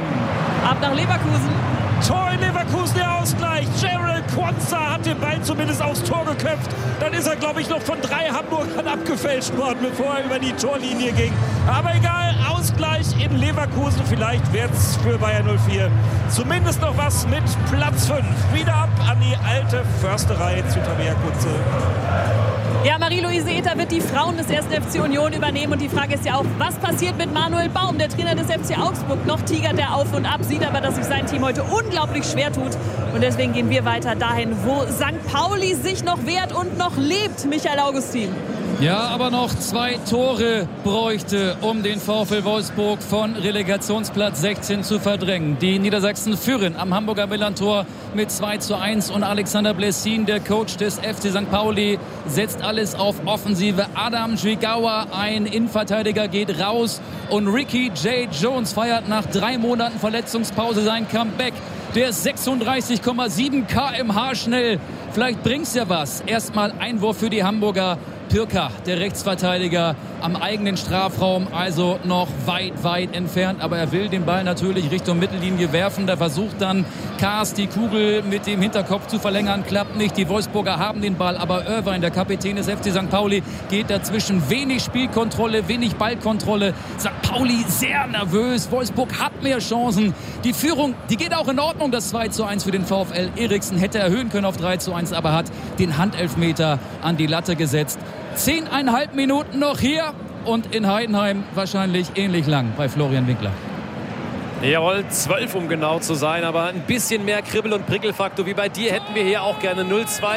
Ab nach Leverkusen. Tor in Leverkusen, der Ausgleich. Gerald Quansah hat den Ball zumindest aufs Tor geköpft. Dann ist er, glaube ich, noch von drei Hamburgern abgefälscht worden, bevor er über die Torlinie ging. Aber egal, Ausgleich in Leverkusen. Vielleicht wird es für Bayern null vier zumindest noch was mit Platz fünf. Wieder ab an die alte Försterei zu Tabea Kunze. Ja, Marie-Louise Ether wird die Frauen des ersten F C Union übernehmen. Und die Frage ist ja auch, was passiert mit Manuel Baum, der Trainer des F C Augsburg? Noch tigert er auf und ab, sieht aber, dass sich sein Team heute unglaublich schwer tut. Und deswegen gehen wir weiter dahin, wo Sankt Pauli sich noch wehrt und noch lebt. Michael Augustin. Ja, aber noch zwei Tore bräuchte, um den VfL Wolfsburg von Relegationsplatz sechzehn zu verdrängen. Die Niedersachsen führen am Hamburger Millerntor mit zwei zu eins und Alexander Blessin, der Coach des F C Sankt Pauli, setzt alles auf Offensive. Adam Jigawa, ein Innenverteidiger, geht raus und Ricky J. Jones feiert nach drei Monaten Verletzungspause sein Comeback. Der ist sechsunddreißig Komma sieben Kilometer pro Stunde schnell. Vielleicht bringt's ja was. Erstmal Einwurf für die Hamburger. Pirker, der Rechtsverteidiger, am eigenen Strafraum, also noch weit, weit entfernt. Aber er will den Ball natürlich Richtung Mittellinie werfen. Da versucht dann Kaas die Kugel mit dem Hinterkopf zu verlängern. Klappt nicht. Die Wolfsburger haben den Ball. Aber Irvine, der Kapitän des F C Sankt Pauli, geht dazwischen. Wenig Spielkontrolle, wenig Ballkontrolle. Sankt Pauli sehr nervös. Wolfsburg hat mehr Chancen. Die Führung, die geht auch in Ordnung. Das zwei zu eins für den VfL. Eriksen hätte erhöhen können auf drei zu eins, aber hat den Handelfmeter an die Latte gesetzt. Zehneinhalb Minuten noch hier und in Heidenheim wahrscheinlich ähnlich lang bei Florian Winkler. Jawohl, zwölf um genau zu sein, aber ein bisschen mehr Kribbel- und Prickelfaktor wie bei dir hätten wir hier auch gerne. null zwei.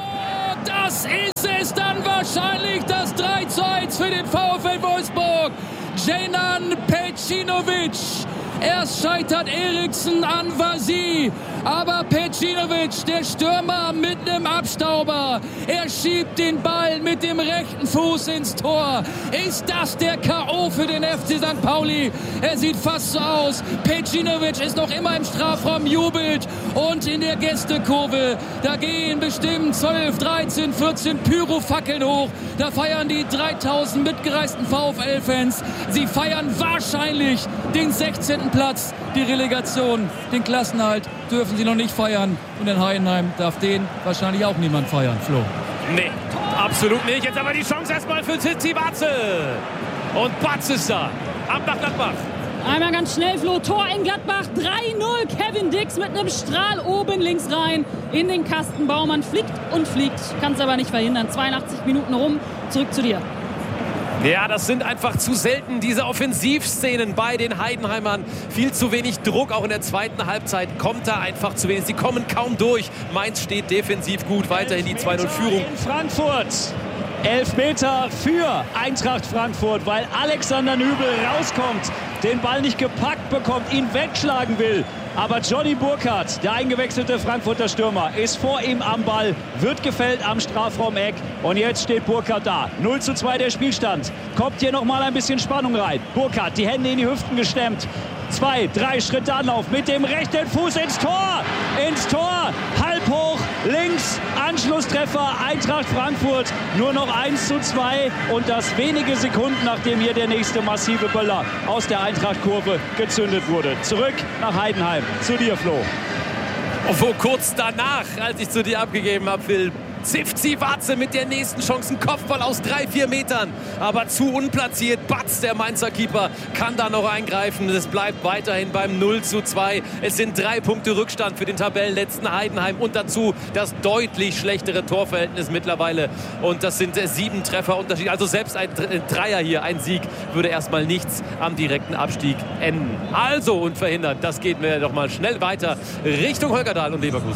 Das ist es dann wahrscheinlich, das drei zu eins für den VfL Wolfsburg. Dženan Pejcinovic. Erst scheitert Eriksen an Vazy, aber Pejcinovic, der Stürmer mit einem Abstauber, er schiebt den Ball mit dem rechten Fuß ins Tor. Ist das der K O für den F C Sankt Pauli? Er sieht fast so aus. Pejcinovic ist noch immer im Strafraum, jubelt und in der Gästekurve, da gehen bestimmt zwölf, dreizehn, vierzehn Pyrofackeln hoch. Da feiern die dreitausend mitgereisten VfL-Fans. Sie feiern wahrscheinlich den sechzehnten Platz, die Relegation, den Klassenerhalt dürfen dürfen sie noch nicht feiern. Und in Heidenheim darf den wahrscheinlich auch niemand feiern, Flo. Nee, absolut nicht. Jetzt aber die Chance erstmal für Zinzi Batze. Und Batze ist da. Ab nach Gladbach. Einmal ganz schnell, Flo. Tor in Gladbach. drei null. Kevin Dix mit einem Strahl oben links rein in den Kasten. Baumann fliegt und fliegt. Kann es aber nicht verhindern. zweiundachtzig Minuten rum. Zurück zu dir. Ja, das sind einfach zu selten, diese Offensivszenen bei den Heidenheimern. Viel zu wenig Druck, auch in der zweiten Halbzeit kommt da einfach zu wenig. Sie kommen kaum durch. Mainz steht defensiv gut, weiterhin die zwei null Führung. In Frankfurt. Elfmeter für Eintracht Frankfurt, weil Alexander Nübel rauskommt, den Ball nicht gepackt bekommt, ihn wegschlagen will. Aber Johnny Burkhardt, der eingewechselte Frankfurter Stürmer, ist vor ihm am Ball, wird gefällt am Strafraumeck. Und jetzt steht Burkhardt da. null zu zwei der Spielstand. Kommt hier noch mal ein bisschen Spannung rein. Burkhardt, die Hände in die Hüften gestemmt. Zwei, drei Schritte Anlauf mit dem rechten Fuß ins Tor. Ins Tor, halb hoch, links, Anschlusstreffer, Eintracht Frankfurt. Nur noch eins zu zwei und das wenige Sekunden, nachdem hier der nächste massive Böller aus der Eintracht-Kurve gezündet wurde. Zurück nach Heidenheim. Zu dir, Flo. Wo kurz danach, als ich zu dir abgegeben habe, Phil, Zinzi Batze mit der nächsten Chance, ein Kopfball aus drei, vier Metern, aber zu unplatziert. Batz, der Mainzer Keeper, kann da noch eingreifen. Es bleibt weiterhin beim null zu zwei. Es sind drei Punkte Rückstand für den Tabellenletzten Heidenheim und dazu das deutlich schlechtere Torverhältnis mittlerweile. Und das sind sieben Treffer Unterschied. Also selbst ein Dreier hier, ein Sieg, würde erstmal nichts am direkten Abstieg enden. Also und verhindern, das geht mir doch mal schnell weiter Richtung Holgerdahl und Leverkusen.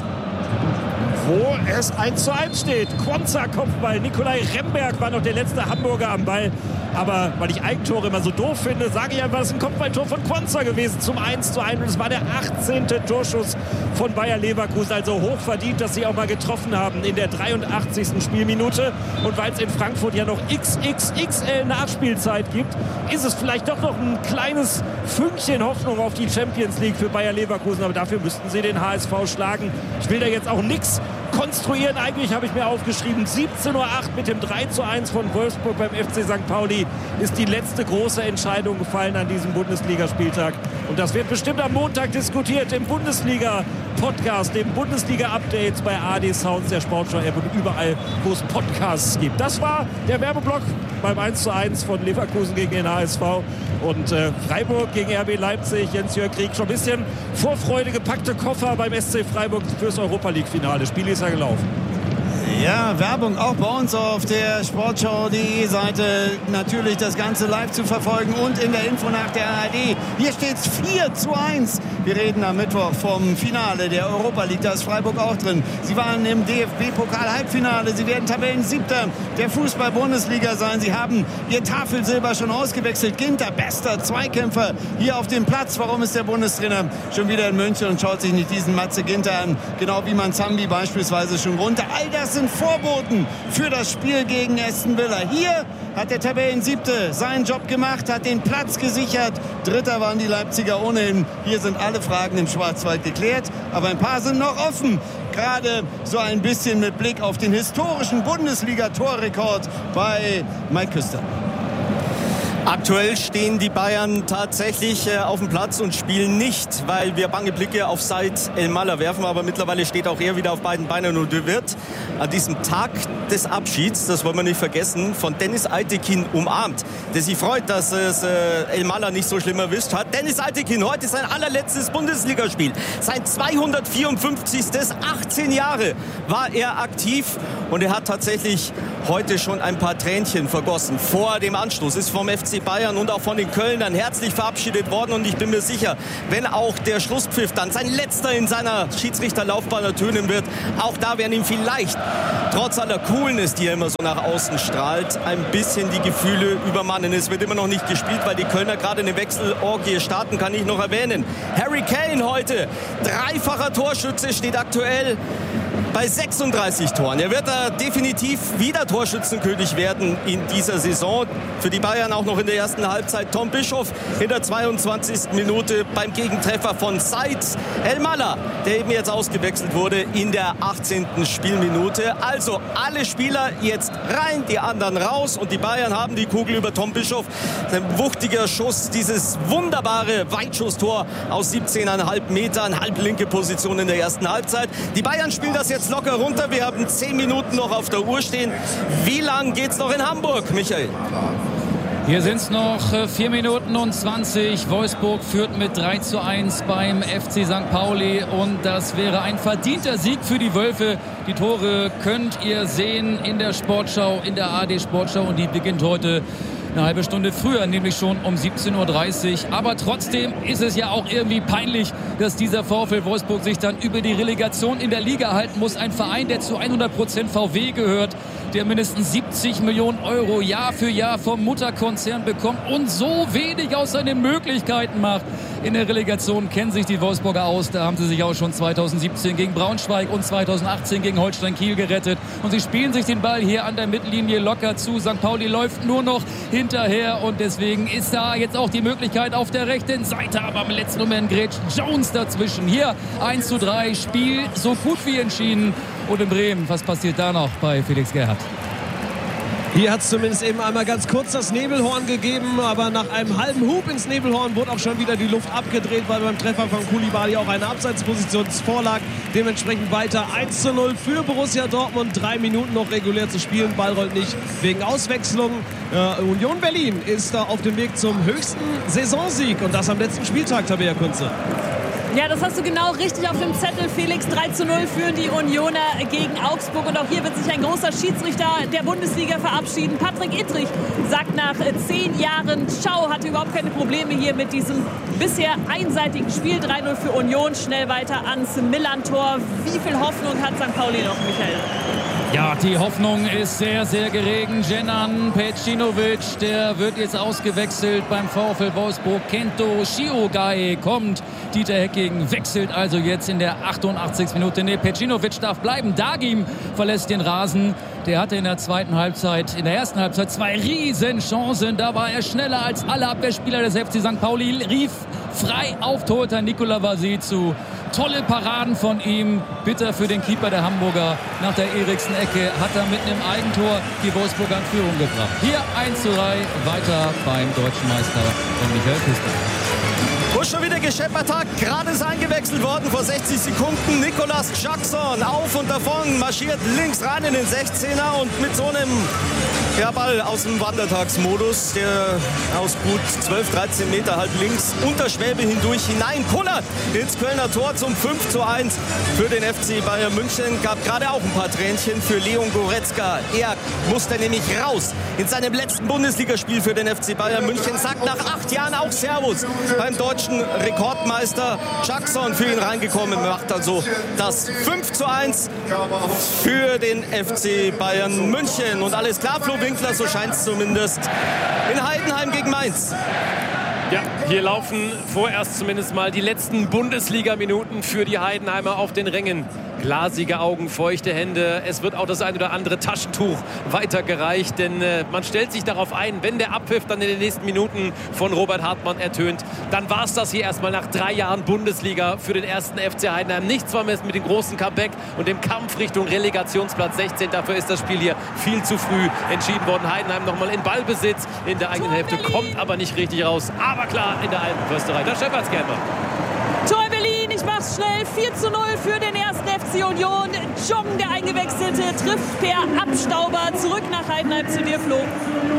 Wo es eins zu eins steht. Quonza Kopfball. Nikolai Remberg war noch der letzte Hamburger am Ball. Aber weil ich Eigentore immer so doof finde, sage ich einfach, es ist ein Kopfballtor von Quonza gewesen zum eins zu eins. Und es war der achtzehnte Torschuss von Bayer Leverkusen. Also hoch verdient, dass sie auch mal getroffen haben in der dreiundachtzigsten Spielminute. Und weil es in Frankfurt ja noch X X X L Nachspielzeit gibt, ist es vielleicht doch noch ein kleines Fünkchen Hoffnung auf die Champions League für Bayer Leverkusen. Aber dafür müssten sie den H S V schlagen. Ich will da jetzt auch nichts konstruieren. Eigentlich habe ich mir aufgeschrieben, siebzehn Uhr acht mit dem drei zu eins von Wolfsburg beim F C Sankt Pauli ist die letzte große Entscheidung gefallen an diesem Bundesligaspieltag. Und das wird bestimmt am Montag diskutiert im Bundesliga-Podcast, dem Bundesliga-Update bei A D Sounds, der Sportschau-App und überall, wo es Podcasts gibt. Das war der Werbeblock beim eins zu eins von Leverkusen gegen den H S V. Und äh, Freiburg gegen R B Leipzig, Jens-Jörg Krieg, schon ein bisschen Vorfreude, gepackte Koffer beim S C Freiburg fürs Europa-League-Finale. Spiel ist ja gelaufen. Ja, Werbung auch bei uns auf der Sportschau.de Seite. Natürlich das Ganze live zu verfolgen und in der Info nach der A R D. Hier steht es vier zu eins. Wir reden am Mittwoch vom Finale der Europa League. Da ist Freiburg auch drin. Sie waren im D F B-Pokal-Halbfinale. Sie werden Tabellensiebter der Fußball-Bundesliga sein. Sie haben ihr Tafelsilber schon ausgewechselt. Ginter, bester Zweikämpfer hier auf dem Platz. Warum ist der Bundestrainer schon wieder in München und schaut sich nicht diesen Matze Ginter an? Genau wie man Zambi beispielsweise schon runter. All das sind Vorboten für das Spiel gegen Aston Villa. Hier hat der Tabellensiebte seinen Job gemacht, hat den Platz gesichert. Dritter waren die Leipziger ohnehin. Hier sind alle Fragen im Schwarzwald geklärt, aber ein paar sind noch offen. Gerade so ein bisschen mit Blick auf den historischen Bundesliga-Torrekord bei Mike Küster. Aktuell stehen die Bayern tatsächlich äh, auf dem Platz und spielen nicht, weil wir bange Blicke auf Said El-Mallah werfen. Aber mittlerweile steht auch er wieder auf beiden Beinen und wird an diesem Tag des Abschieds, das wollen wir nicht vergessen, von Dennis Altekin umarmt. Der sich freut, dass es äh, El-Mallah nicht so schlimm erwischt hat. Dennis Altekin, heute sein allerletztes Bundesligaspiel. Sein zweihundertvierundfünfzigstes achtzehn Jahre war er aktiv und er hat tatsächlich heute schon ein paar Tränchen vergossen. Vor dem Anstoß ist vom F C Bayern und auch von den Kölnern herzlich verabschiedet worden. Und ich bin mir sicher, wenn auch der Schlusspfiff dann sein letzter in seiner Schiedsrichterlaufbahn ertönen wird, auch da werden ihm vielleicht, trotz aller Coolness, die er immer so nach außen strahlt, ein bisschen die Gefühle übermannen. Es wird immer noch nicht gespielt, weil die Kölner gerade eine Wechselorgie starten, kann ich noch erwähnen. Harry Kane heute, dreifacher Torschütze, steht aktuell bei sechsunddreißig Toren. Er wird da definitiv wieder Torschützenkönig werden in dieser Saison. Für die Bayern auch noch in der ersten Halbzeit Tom Bischof in der zweiundzwanzigsten Minute beim Gegentreffer von Said El-Malla, der eben jetzt ausgewechselt wurde in der achtzehnten Spielminute. Also alle Spieler jetzt rein, die anderen raus und die Bayern haben die Kugel über Tom Bischof. Ein wuchtiger Schuss, dieses wunderbare Weitschusstor aus siebzehn Komma fünf Metern, halblinke Position in der ersten Halbzeit. Die Bayern spielen das jetzt locker runter. Wir haben zehn Minuten noch auf der Uhr stehen. Wie lang geht's noch in Hamburg, Michael? Hier sind es noch vier Minuten und zwanzig. Wolfsburg führt mit drei zu eins beim F C Sankt Pauli. Und das wäre ein verdienter Sieg für die Wölfe. Die Tore könnt ihr sehen in der Sportschau, in der A R D Sportschau. Und die beginnt heute eine halbe Stunde früher, nämlich schon um siebzehn Uhr dreißig. Aber trotzdem ist es ja auch irgendwie peinlich, dass dieser VfL Wolfsburg sich dann über die Relegation in der Liga halten muss. Ein Verein, der zu hundert Prozent V W gehört, der mindestens siebzig Millionen Euro Jahr für Jahr vom Mutterkonzern bekommt und so wenig aus seinen Möglichkeiten macht. In der Relegation kennen sich die Wolfsburger aus. Da haben sie sich auch schon zweitausendsiebzehn gegen Braunschweig und zweitausendachtzehn gegen Holstein Kiel gerettet. Und sie spielen sich den Ball hier an der Mittellinie locker zu. Sankt Pauli läuft nur noch hinterher und deswegen ist da jetzt auch die Möglichkeit auf der rechten Seite. Aber im letzten Moment grätscht Jones dazwischen. Hier eins zu drei, Spiel so gut wie entschieden. Und in Bremen, was passiert da noch bei Felix Gerhardt? Hier hat es zumindest eben einmal ganz kurz das Nebelhorn gegeben, aber nach einem halben Hub ins Nebelhorn wurde auch schon wieder die Luft abgedreht, weil beim Treffer von Koulibaly auch eine Abseitsposition vorlag. Dementsprechend weiter eins zu null für Borussia Dortmund. Drei Minuten noch regulär zu spielen. Ball rollt nicht wegen Auswechslung. Äh, Union Berlin ist da auf dem Weg zum höchsten Saisonsieg und das am letzten Spieltag, Tabea Kunze. Ja, das hast du genau richtig auf dem Zettel, Felix. drei zu null führen die Unioner gegen Augsburg. Und auch hier wird sich ein großer Schiedsrichter der Bundesliga verabschieden. Patrick Ittrich sagt nach zehn Jahren Ciao, hatte überhaupt keine Probleme hier mit diesem bisher einseitigen Spiel. drei null für Union, schnell weiter ans Millern-Tor. Wie viel Hoffnung hat Sankt Pauli noch, Michael? Ja, die Hoffnung ist sehr, sehr geregen. Dženan Pejcinovic, der wird jetzt ausgewechselt beim VfL Wolfsburg. Kento Shiogai kommt. Dieter Hecking wechselt also jetzt in der achtundachtzigsten Minute. Nee, Pejcinovic darf bleiben. Dagim verlässt den Rasen. Der hatte in der zweiten Halbzeit, in der ersten Halbzeit zwei Riesenchancen. Da war er schneller als alle Abwehrspieler des F C Sankt Pauli. Rief frei auf Torhüter Nikola Vasicu. Tolle Paraden von ihm. Bitter für den Keeper der Hamburger. Nach der Eriksen-Ecke hat er mit einem Eigentor die Wolfsburger in Führung gebracht. Hier eins zu drei, weiter beim deutschen Meister Michael Küster. Wo schon wieder gescheppert hat, gerade ist eingewechselt worden vor sechzig Sekunden. Nicolas Jackson auf und davon, marschiert links rein in den sechzehner und mit so einem ja, Ball aus dem Wandertagsmodus, der aus gut zwölf, dreizehn Meter halb links unter Schwäbe hindurch hineinkullert ins Kölner Tor zum fünf zu eins für den F C Bayern München. Gab gerade auch ein paar Tränchen für Leon Goretzka. Er musste nämlich raus in seinem letzten Bundesligaspiel für den F C Bayern München. Sagt nach acht Jahren auch Servus beim deutschen Rekordmeister. Jackson für ihn reingekommen, macht also das fünf zu eins für den F C Bayern München. Und alles klar, Flo Winkler, so scheint es zumindest, in Heidenheim gegen Mainz. Ja, hier laufen vorerst zumindest mal die letzten Bundesliga-Minuten für die Heidenheimer auf den Rängen. Glasige Augen, feuchte Hände. Es wird auch das ein oder andere Taschentuch weitergereicht, denn äh, man stellt sich darauf ein, wenn der Abpfiff dann in den nächsten Minuten von Robert Hartmann ertönt, dann war es das hier erstmal nach drei Jahren Bundesliga für den ersten F C Heidenheim. Nichts war mehr mit dem großen Comeback und dem Kampf Richtung Relegationsplatz sechzehn. Dafür ist das Spiel hier viel zu früh entschieden worden. Heidenheim nochmal in Ballbesitz in der eigenen Hälfte, kommt aber nicht richtig raus. Aber klar, in der alten Försterei. Da scheppert's gerne mal. Tor Berlin, ich mach's schnell. vier zu null für den ersten F C Union. Jong, der Eingewechselte, trifft per Abstauber. Zurück nach Heidenheim zu dir, Flo.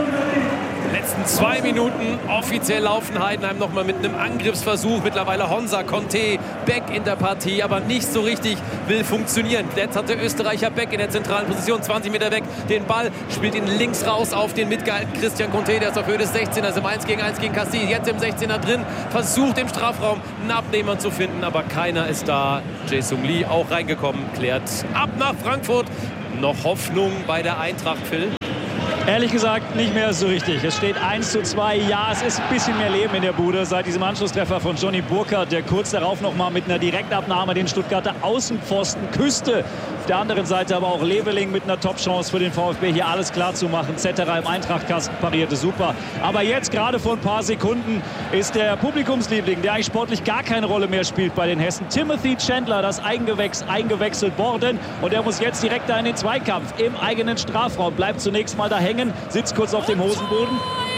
Letzten zwei Minuten offiziell laufen Heidenheim noch mal mit einem Angriffsversuch. Mittlerweile Honsa, Conte, Beck in der Partie, aber nicht so richtig will funktionieren. Jetzt hat der Österreicher Beck in der zentralen Position, zwanzig Meter weg, den Ball, spielt ihn links raus auf den mitgehaltenen Christian Conte, der ist auf Höhe des sechzehners, im eins gegen eins gegen Cassis, jetzt im sechzehner drin, versucht im Strafraum einen Abnehmer zu finden, aber keiner ist da. Jae-Sung Lee auch reingekommen, klärt ab nach Frankfurt. Noch Hoffnung bei der Eintracht, Phil? Ehrlich gesagt nicht mehr so richtig. Es steht eins zu zwei. Ja, es ist ein bisschen mehr Leben in der Bude seit diesem Anschlusstreffer von Johnny Burkhardt, der kurz darauf noch mal mit einer Direktabnahme den Stuttgarter Außenpfosten küsste. der anderen Seite aber auch Leveling mit einer Top-Chance für den VfB, hier alles klar zu machen. Zetterer im Eintrachtkasten parierte super. Aber jetzt gerade vor ein paar Sekunden ist der Publikumsliebling, der eigentlich sportlich gar keine Rolle mehr spielt bei den Hessen, Timothy Chandler, das Eingewechs eingewechselt worden. Und er muss jetzt direkt da in den Zweikampf im eigenen Strafraum. Bleibt zunächst mal da hängen, sitzt kurz auf dem Hosenboden.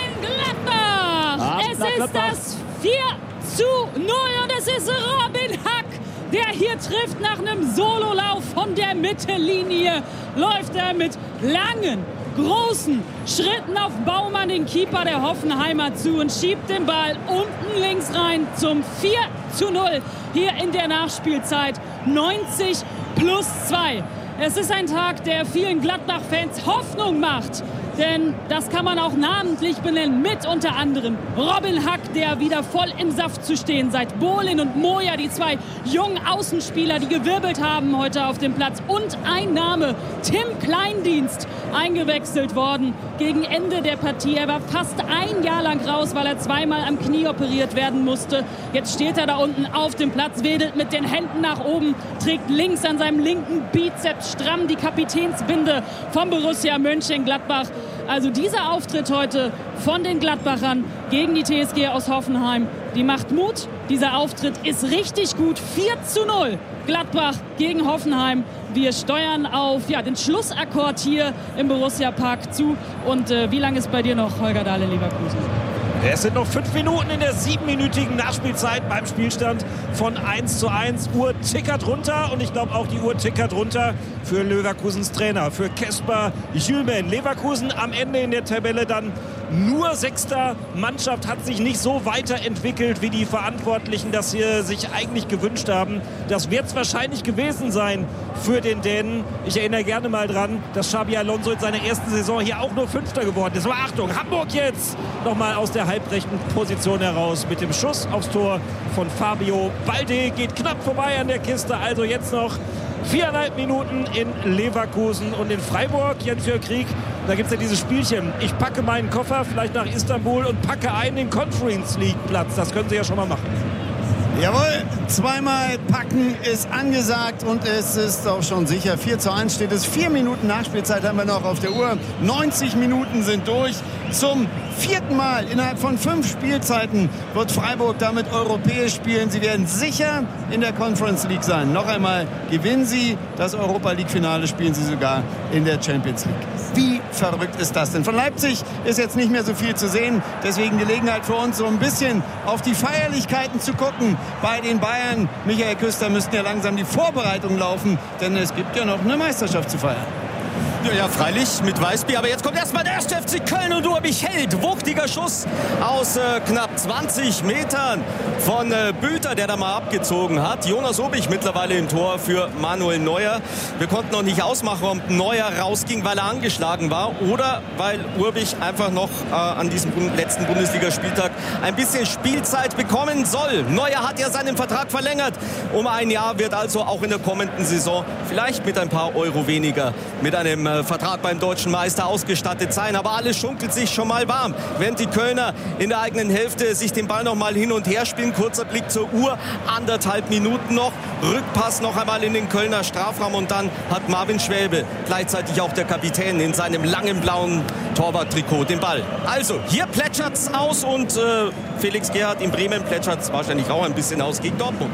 Gladbach! Es ist das vier zu null und es ist Robin Hack, der hier trifft nach einem Sololauf von der Mittellinie. Läuft er mit langen, großen Schritten auf Baumann, den Keeper der Hoffenheimer, zu und schiebt den Ball unten links rein zum vier zu null hier in der Nachspielzeit. neunzig plus zwei. Es ist ein Tag, der vielen Gladbach-Fans Hoffnung macht. Denn das kann man auch namentlich benennen, mit unter anderem Robin Hack, der wieder voll im Saft zu stehen seit Bohlin und Moja, die zwei jungen Außenspieler, die gewirbelt haben heute auf dem Platz. Und ein Name, Tim Kleindienst, eingewechselt worden gegen Ende der Partie. Er war fast ein Jahr lang raus, weil er zweimal am Knie operiert werden musste. Jetzt steht er da unten auf dem Platz, wedelt mit den Händen nach oben, trägt links an seinem linken Bizeps stramm die Kapitänsbinde vom Borussia Mönchengladbach. Also dieser Auftritt heute von den Gladbachern gegen die T S G aus Hoffenheim, die macht Mut. Dieser Auftritt ist richtig gut. vier zu null Gladbach gegen Hoffenheim. Wir steuern auf ja, den Schlussakkord hier im Borussia Park zu. Und äh, wie lange ist bei dir noch, Holger Dahle, Leverkusen? Es sind noch fünf Minuten in der siebenminütigen Nachspielzeit beim Spielstand von eins zu eins. Uhr tickert runter und ich glaube auch die Uhr tickert runter für Leverkusens Trainer, für Kasper Hjulmand. Leverkusen am Ende in der Tabelle dann nur sechster. Mannschaft hat sich nicht so weiterentwickelt, wie die Verantwortlichen das hier sich eigentlich gewünscht haben. Das wird es wahrscheinlich gewesen sein für den Dänen. Ich erinnere gerne mal dran, dass Xabi Alonso in seiner ersten Saison hier auch nur Fünfter geworden ist. Aber Achtung, Hamburg jetzt nochmal aus der halbrechten Position heraus mit dem Schuss aufs Tor von Fabio Balde. Geht knapp vorbei an der Kiste, also jetzt noch viereinhalb Minuten in Leverkusen und in Freiburg. Jens-Jörg Krieg, da gibt es ja dieses Spielchen. Ich packe meinen Koffer vielleicht nach Istanbul und packe einen den Conference League Platz. Das können Sie ja schon mal machen. Jawohl, zweimal packen ist angesagt und es ist auch schon sicher. vier zu eins steht es. Vier Minuten Nachspielzeit haben wir noch auf der Uhr. neunzig Minuten sind durch. Zum vierten Mal innerhalb von fünf Spielzeiten wird Freiburg damit europäisch spielen. Sie werden sicher in der Conference League sein. Noch einmal gewinnen sie das Europa League Finale, spielen sie sogar in der Champions League. Wie verrückt ist das denn? Von Leipzig ist jetzt nicht mehr so viel zu sehen. Deswegen Gelegenheit für uns, so ein bisschen auf die Feierlichkeiten zu gucken bei den Bayern. Michael Küster, müssten ja langsam die Vorbereitungen laufen, denn es gibt ja noch eine Meisterschaft zu feiern. Ja, ja, freilich mit Weißbier. Aber jetzt kommt erstmal der erste F C Köln und Urbich hält. Wuchtiger Schuss aus äh, knapp zwanzig Metern von äh, Bülter, der da mal abgezogen hat. Jonas Urbich mittlerweile im Tor für Manuel Neuer. Wir konnten noch nicht ausmachen, ob Neuer rausging, weil er angeschlagen war oder weil Urbich einfach noch äh, an diesem letzten Bundesligaspieltag ein bisschen Spielzeit bekommen soll. Neuer hat ja seinen Vertrag verlängert um ein Jahr, wird also auch in der kommenden Saison vielleicht mit ein paar Euro weniger mit einem äh, Vertrag beim deutschen Meister ausgestattet sein. Aber alles schunkelt sich schon mal warm, während die Kölner in der eigenen Hälfte sich den Ball noch mal hin und her spielen. Kurzer Blick zur Uhr, anderthalb Minuten noch. Rückpass noch einmal in den Kölner Strafraum und dann hat Marvin Schwäbe, gleichzeitig auch der Kapitän, in seinem langen blauen Torwarttrikot den Ball. Also, hier plätschert's aus und äh, Felix Gerhardt in Bremen plätschert's wahrscheinlich auch ein bisschen aus gegen Dortmund.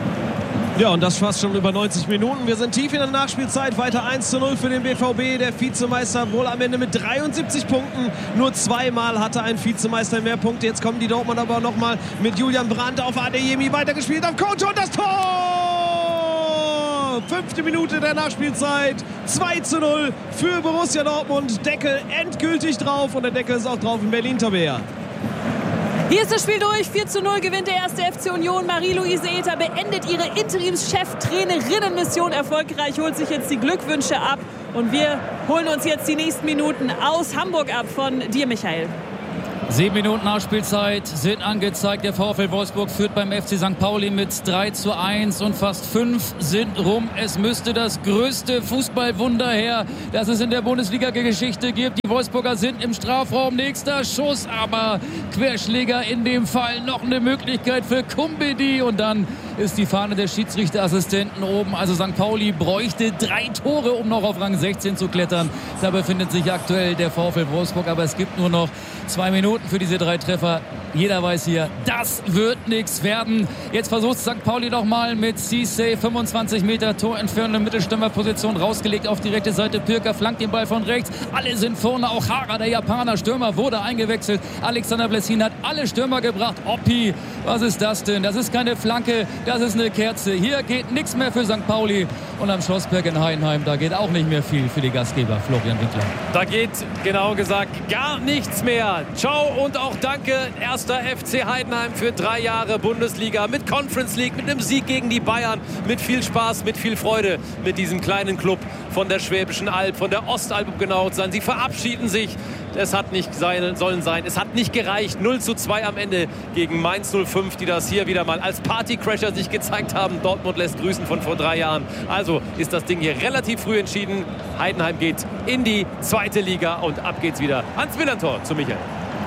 Ja, und das fast schon über neunzig Minuten. Wir sind tief in der Nachspielzeit. Weiter eins zu null für den B V B. Der Vizemeister wohl am Ende mit dreiundsiebzig Punkten. Nur zweimal hatte ein Vizemeister mehr Punkte. Jetzt kommen die Dortmund aber nochmal mit Julian Brandt auf Adeyemi weitergespielt. Auf Konto und das Tor! Fünfte Minute der Nachspielzeit. zwei zu null für Borussia Dortmund. Deckel endgültig drauf. Und der Deckel ist auch drauf in Berlin, Tabea. Hier ist das Spiel durch. vier zu null gewinnt der erste F C Union. Marie-Louise Ether beendet ihre Interimschef-Trainerinnen-Mission erfolgreich, holt sich jetzt die Glückwünsche ab. Und wir holen uns jetzt die nächsten Minuten aus Hamburg ab von dir, Michael. Sieben Minuten Nachspielzeit sind angezeigt. Der VfL Wolfsburg führt beim F C Sankt Pauli mit drei zu eins und fast fünf sind rum. Es müsste das größte Fußballwunder her, das es in der Bundesliga-Geschichte gibt. Die Wolfsburger sind im Strafraum. Nächster Schuss, aber Querschläger in dem Fall. Noch eine Möglichkeit für Kumbedi und dann ist die Fahne der Schiedsrichterassistenten oben. Also Sankt Pauli bräuchte drei Tore, um noch auf Rang sechzehn zu klettern. Da befindet sich aktuell der VfL Wolfsburg, aber es gibt nur noch zwei Minuten für diese drei Treffer. Jeder weiß hier, das wird nichts werden. Jetzt versucht Sankt Pauli noch mal mit Cissé, fünfundzwanzig Meter Torentfernung in Mittelstürmerposition, rausgelegt auf die rechte Seite. Pirker flankt den Ball von rechts. Alle sind vorne, auch Hara, der Japaner Stürmer, wurde eingewechselt. Alexander Blessin hat alle Stürmer gebracht. Oppi, was ist das denn? Das ist keine Flanke, das ist eine Kerze. Hier geht nichts mehr für Sankt Pauli. Und am Schlossberg in Heidenheim, da geht auch nicht mehr viel für die Gastgeber, Florian Winkler. Da geht, genau gesagt, gar nichts mehr. Ciao und auch danke, erster F C Heidenheim für drei Jahre Bundesliga mit Conference League, mit einem Sieg gegen die Bayern, mit viel Spaß, mit viel Freude, mit diesem kleinen Club von der Schwäbischen Alb, von der Ostalb, um genau zu sein. Sie verabschieden sich. Es hat nicht sein, sollen sein. Es hat nicht gereicht. null zu zwei am Ende gegen Mainz null fünf, die das hier wieder mal als Partycrasher sich gezeigt haben. Dortmund lässt grüßen von vor drei Jahren. Also ist das Ding hier relativ früh entschieden. Heidenheim geht in die zweite Liga und ab geht's wieder ans Millantor zu Michael.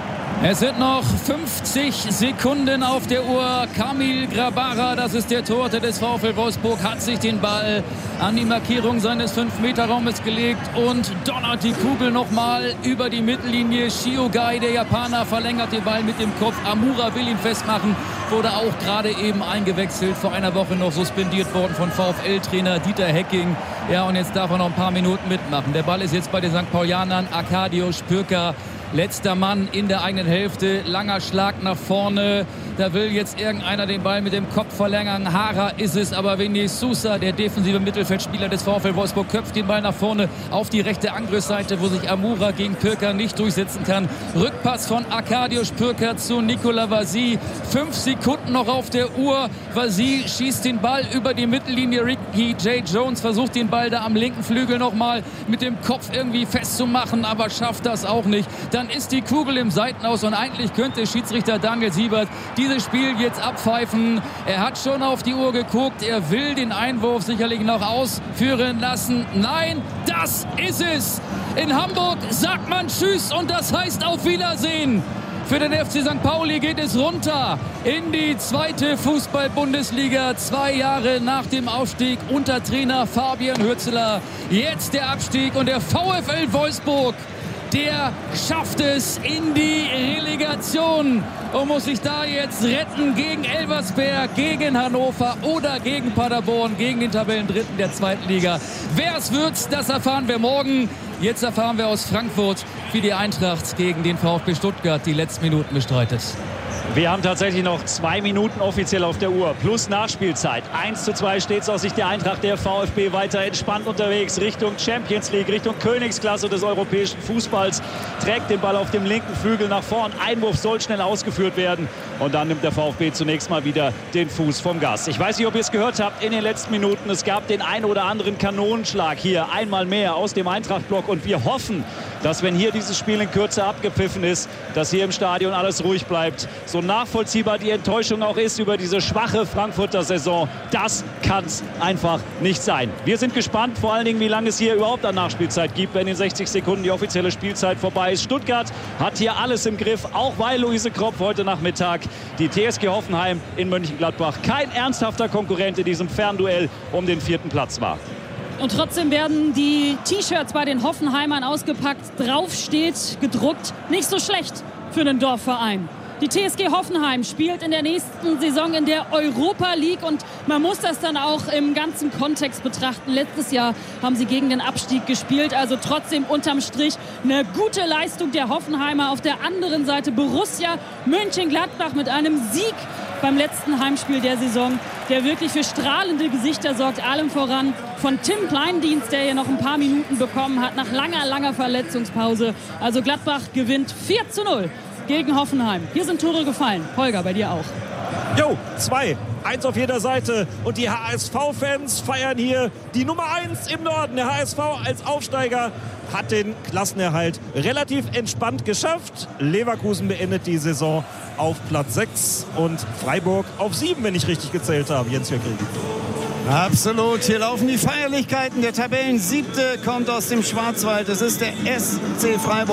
Es sind noch fünfzig Sekunden auf der Uhr. Kamil Grabara, das ist der Torhüter des VfL Wolfsburg, hat sich den Ball an die Markierung seines fünf Meter Raumes gelegt und donnert die Kugel nochmal über die Mittellinie. Shiogai, der Japaner, verlängert den Ball mit dem Kopf. Amura will ihn festmachen, wurde auch gerade eben eingewechselt, vor einer Woche noch suspendiert worden von VfL-Trainer Dieter Hecking. Ja, und jetzt darf er noch ein paar Minuten mitmachen. Der Ball ist jetzt bei den Sankt Paulianern. Arkadiusz Pirker, letzter Mann in der eigenen Hälfte, langer Schlag nach vorne. Da will jetzt irgendeiner den Ball mit dem Kopf verlängern. Hara ist es, aber Vinny Sousa, der defensive Mittelfeldspieler des VfL Wolfsburg, köpft den Ball nach vorne auf die rechte Angriffsseite, wo sich Amura gegen Pirker nicht durchsetzen kann. Rückpass von Arkadiusz Pirker zu Nicolas Vasy. Fünf Sekunden noch auf der Uhr. Vasy schießt den Ball über die Mittellinie. Ricky J. Jones versucht den Ball da am linken Flügel nochmal mit dem Kopf irgendwie festzumachen, aber schafft das auch nicht. Dann ist die Kugel im Seitenaus und eigentlich könnte Schiedsrichter Daniel Siebert dieses Spiel jetzt abpfeifen. Er hat schon auf die Uhr geguckt. Er will den Einwurf sicherlich noch ausführen lassen. Nein, das ist es. In Hamburg sagt man Tschüss und das heißt auf Wiedersehen. Für den F C Sankt Pauli geht es runter in die zweite Fußball-Bundesliga. Zwei Jahre nach dem Aufstieg unter Trainer Fabian Hürzeler. Jetzt der Abstieg und der VfL Wolfsburg, der schafft es in die Relegation und muss sich da jetzt retten gegen Elversberg, gegen Hannover oder gegen Paderborn, gegen den Tabellendritten der zweiten Liga. Wer es wird, das erfahren wir morgen. Jetzt erfahren wir aus Frankfurt, wie die Eintracht gegen den VfB Stuttgart die letzten Minuten bestreitet. Wir haben tatsächlich noch zwei Minuten offiziell auf der Uhr, plus Nachspielzeit. eins zu zwei steht es aus Sicht der Eintracht. Der VfB weiter entspannt unterwegs Richtung Champions League, Richtung Königsklasse des europäischen Fußballs. Trägt den Ball auf dem linken Flügel nach vorn. Einwurf soll schnell ausgeführt werden. Und dann nimmt der VfB zunächst mal wieder den Fuß vom Gas. Ich weiß nicht, ob ihr es gehört habt in den letzten Minuten. Es gab den ein oder anderen Kanonenschlag hier einmal mehr aus dem Eintracht-Block. Und wir hoffen, dass, wenn hier dieses Spiel in Kürze abgepfiffen ist, dass hier im Stadion alles ruhig bleibt. So nachvollziehbar die Enttäuschung auch ist über diese schwache Frankfurter Saison, das kann es einfach nicht sein. Wir sind gespannt, vor allen Dingen, wie lange es hier überhaupt an Nachspielzeit gibt, wenn in sechzig Sekunden die offizielle Spielzeit vorbei ist. Stuttgart hat hier alles im Griff, auch weil Luise Kropp heute Nachmittag die T S G Hoffenheim in Mönchengladbach kein ernsthafter Konkurrent in diesem Fernduell um den vierten Platz war. Und trotzdem werden die T-Shirts bei den Hoffenheimern ausgepackt. Drauf steht gedruckt, nicht so schlecht für den Dorfverein. Die T S G Hoffenheim spielt in der nächsten Saison in der Europa League und man muss das dann auch im ganzen Kontext betrachten. Letztes Jahr haben sie gegen den Abstieg gespielt, also trotzdem unterm Strich eine gute Leistung der Hoffenheimer. Auf der anderen Seite Borussia Mönchengladbach mit einem Sieg beim letzten Heimspiel der Saison, der wirklich für strahlende Gesichter sorgt, allem voran von Tim Kleindienst, der hier noch ein paar Minuten bekommen hat nach langer, langer Verletzungspause. Also Gladbach gewinnt vier zu null. Gegen Hoffenheim. Hier sind Tore gefallen. Holger, bei dir auch. Jo, zwei. Eins auf jeder Seite. Und die H S V-Fans feiern hier die Nummer eins im Norden. Der H S V als Aufsteiger hat den Klassenerhalt relativ entspannt geschafft. Leverkusen beendet die Saison auf Platz sechs und Freiburg auf sieben, wenn ich richtig gezählt habe. Jens Jörg-Krieg. Absolut, hier laufen die Feierlichkeiten. Der Tabellensiebte kommt aus dem Schwarzwald. Das ist der S C Freiburg.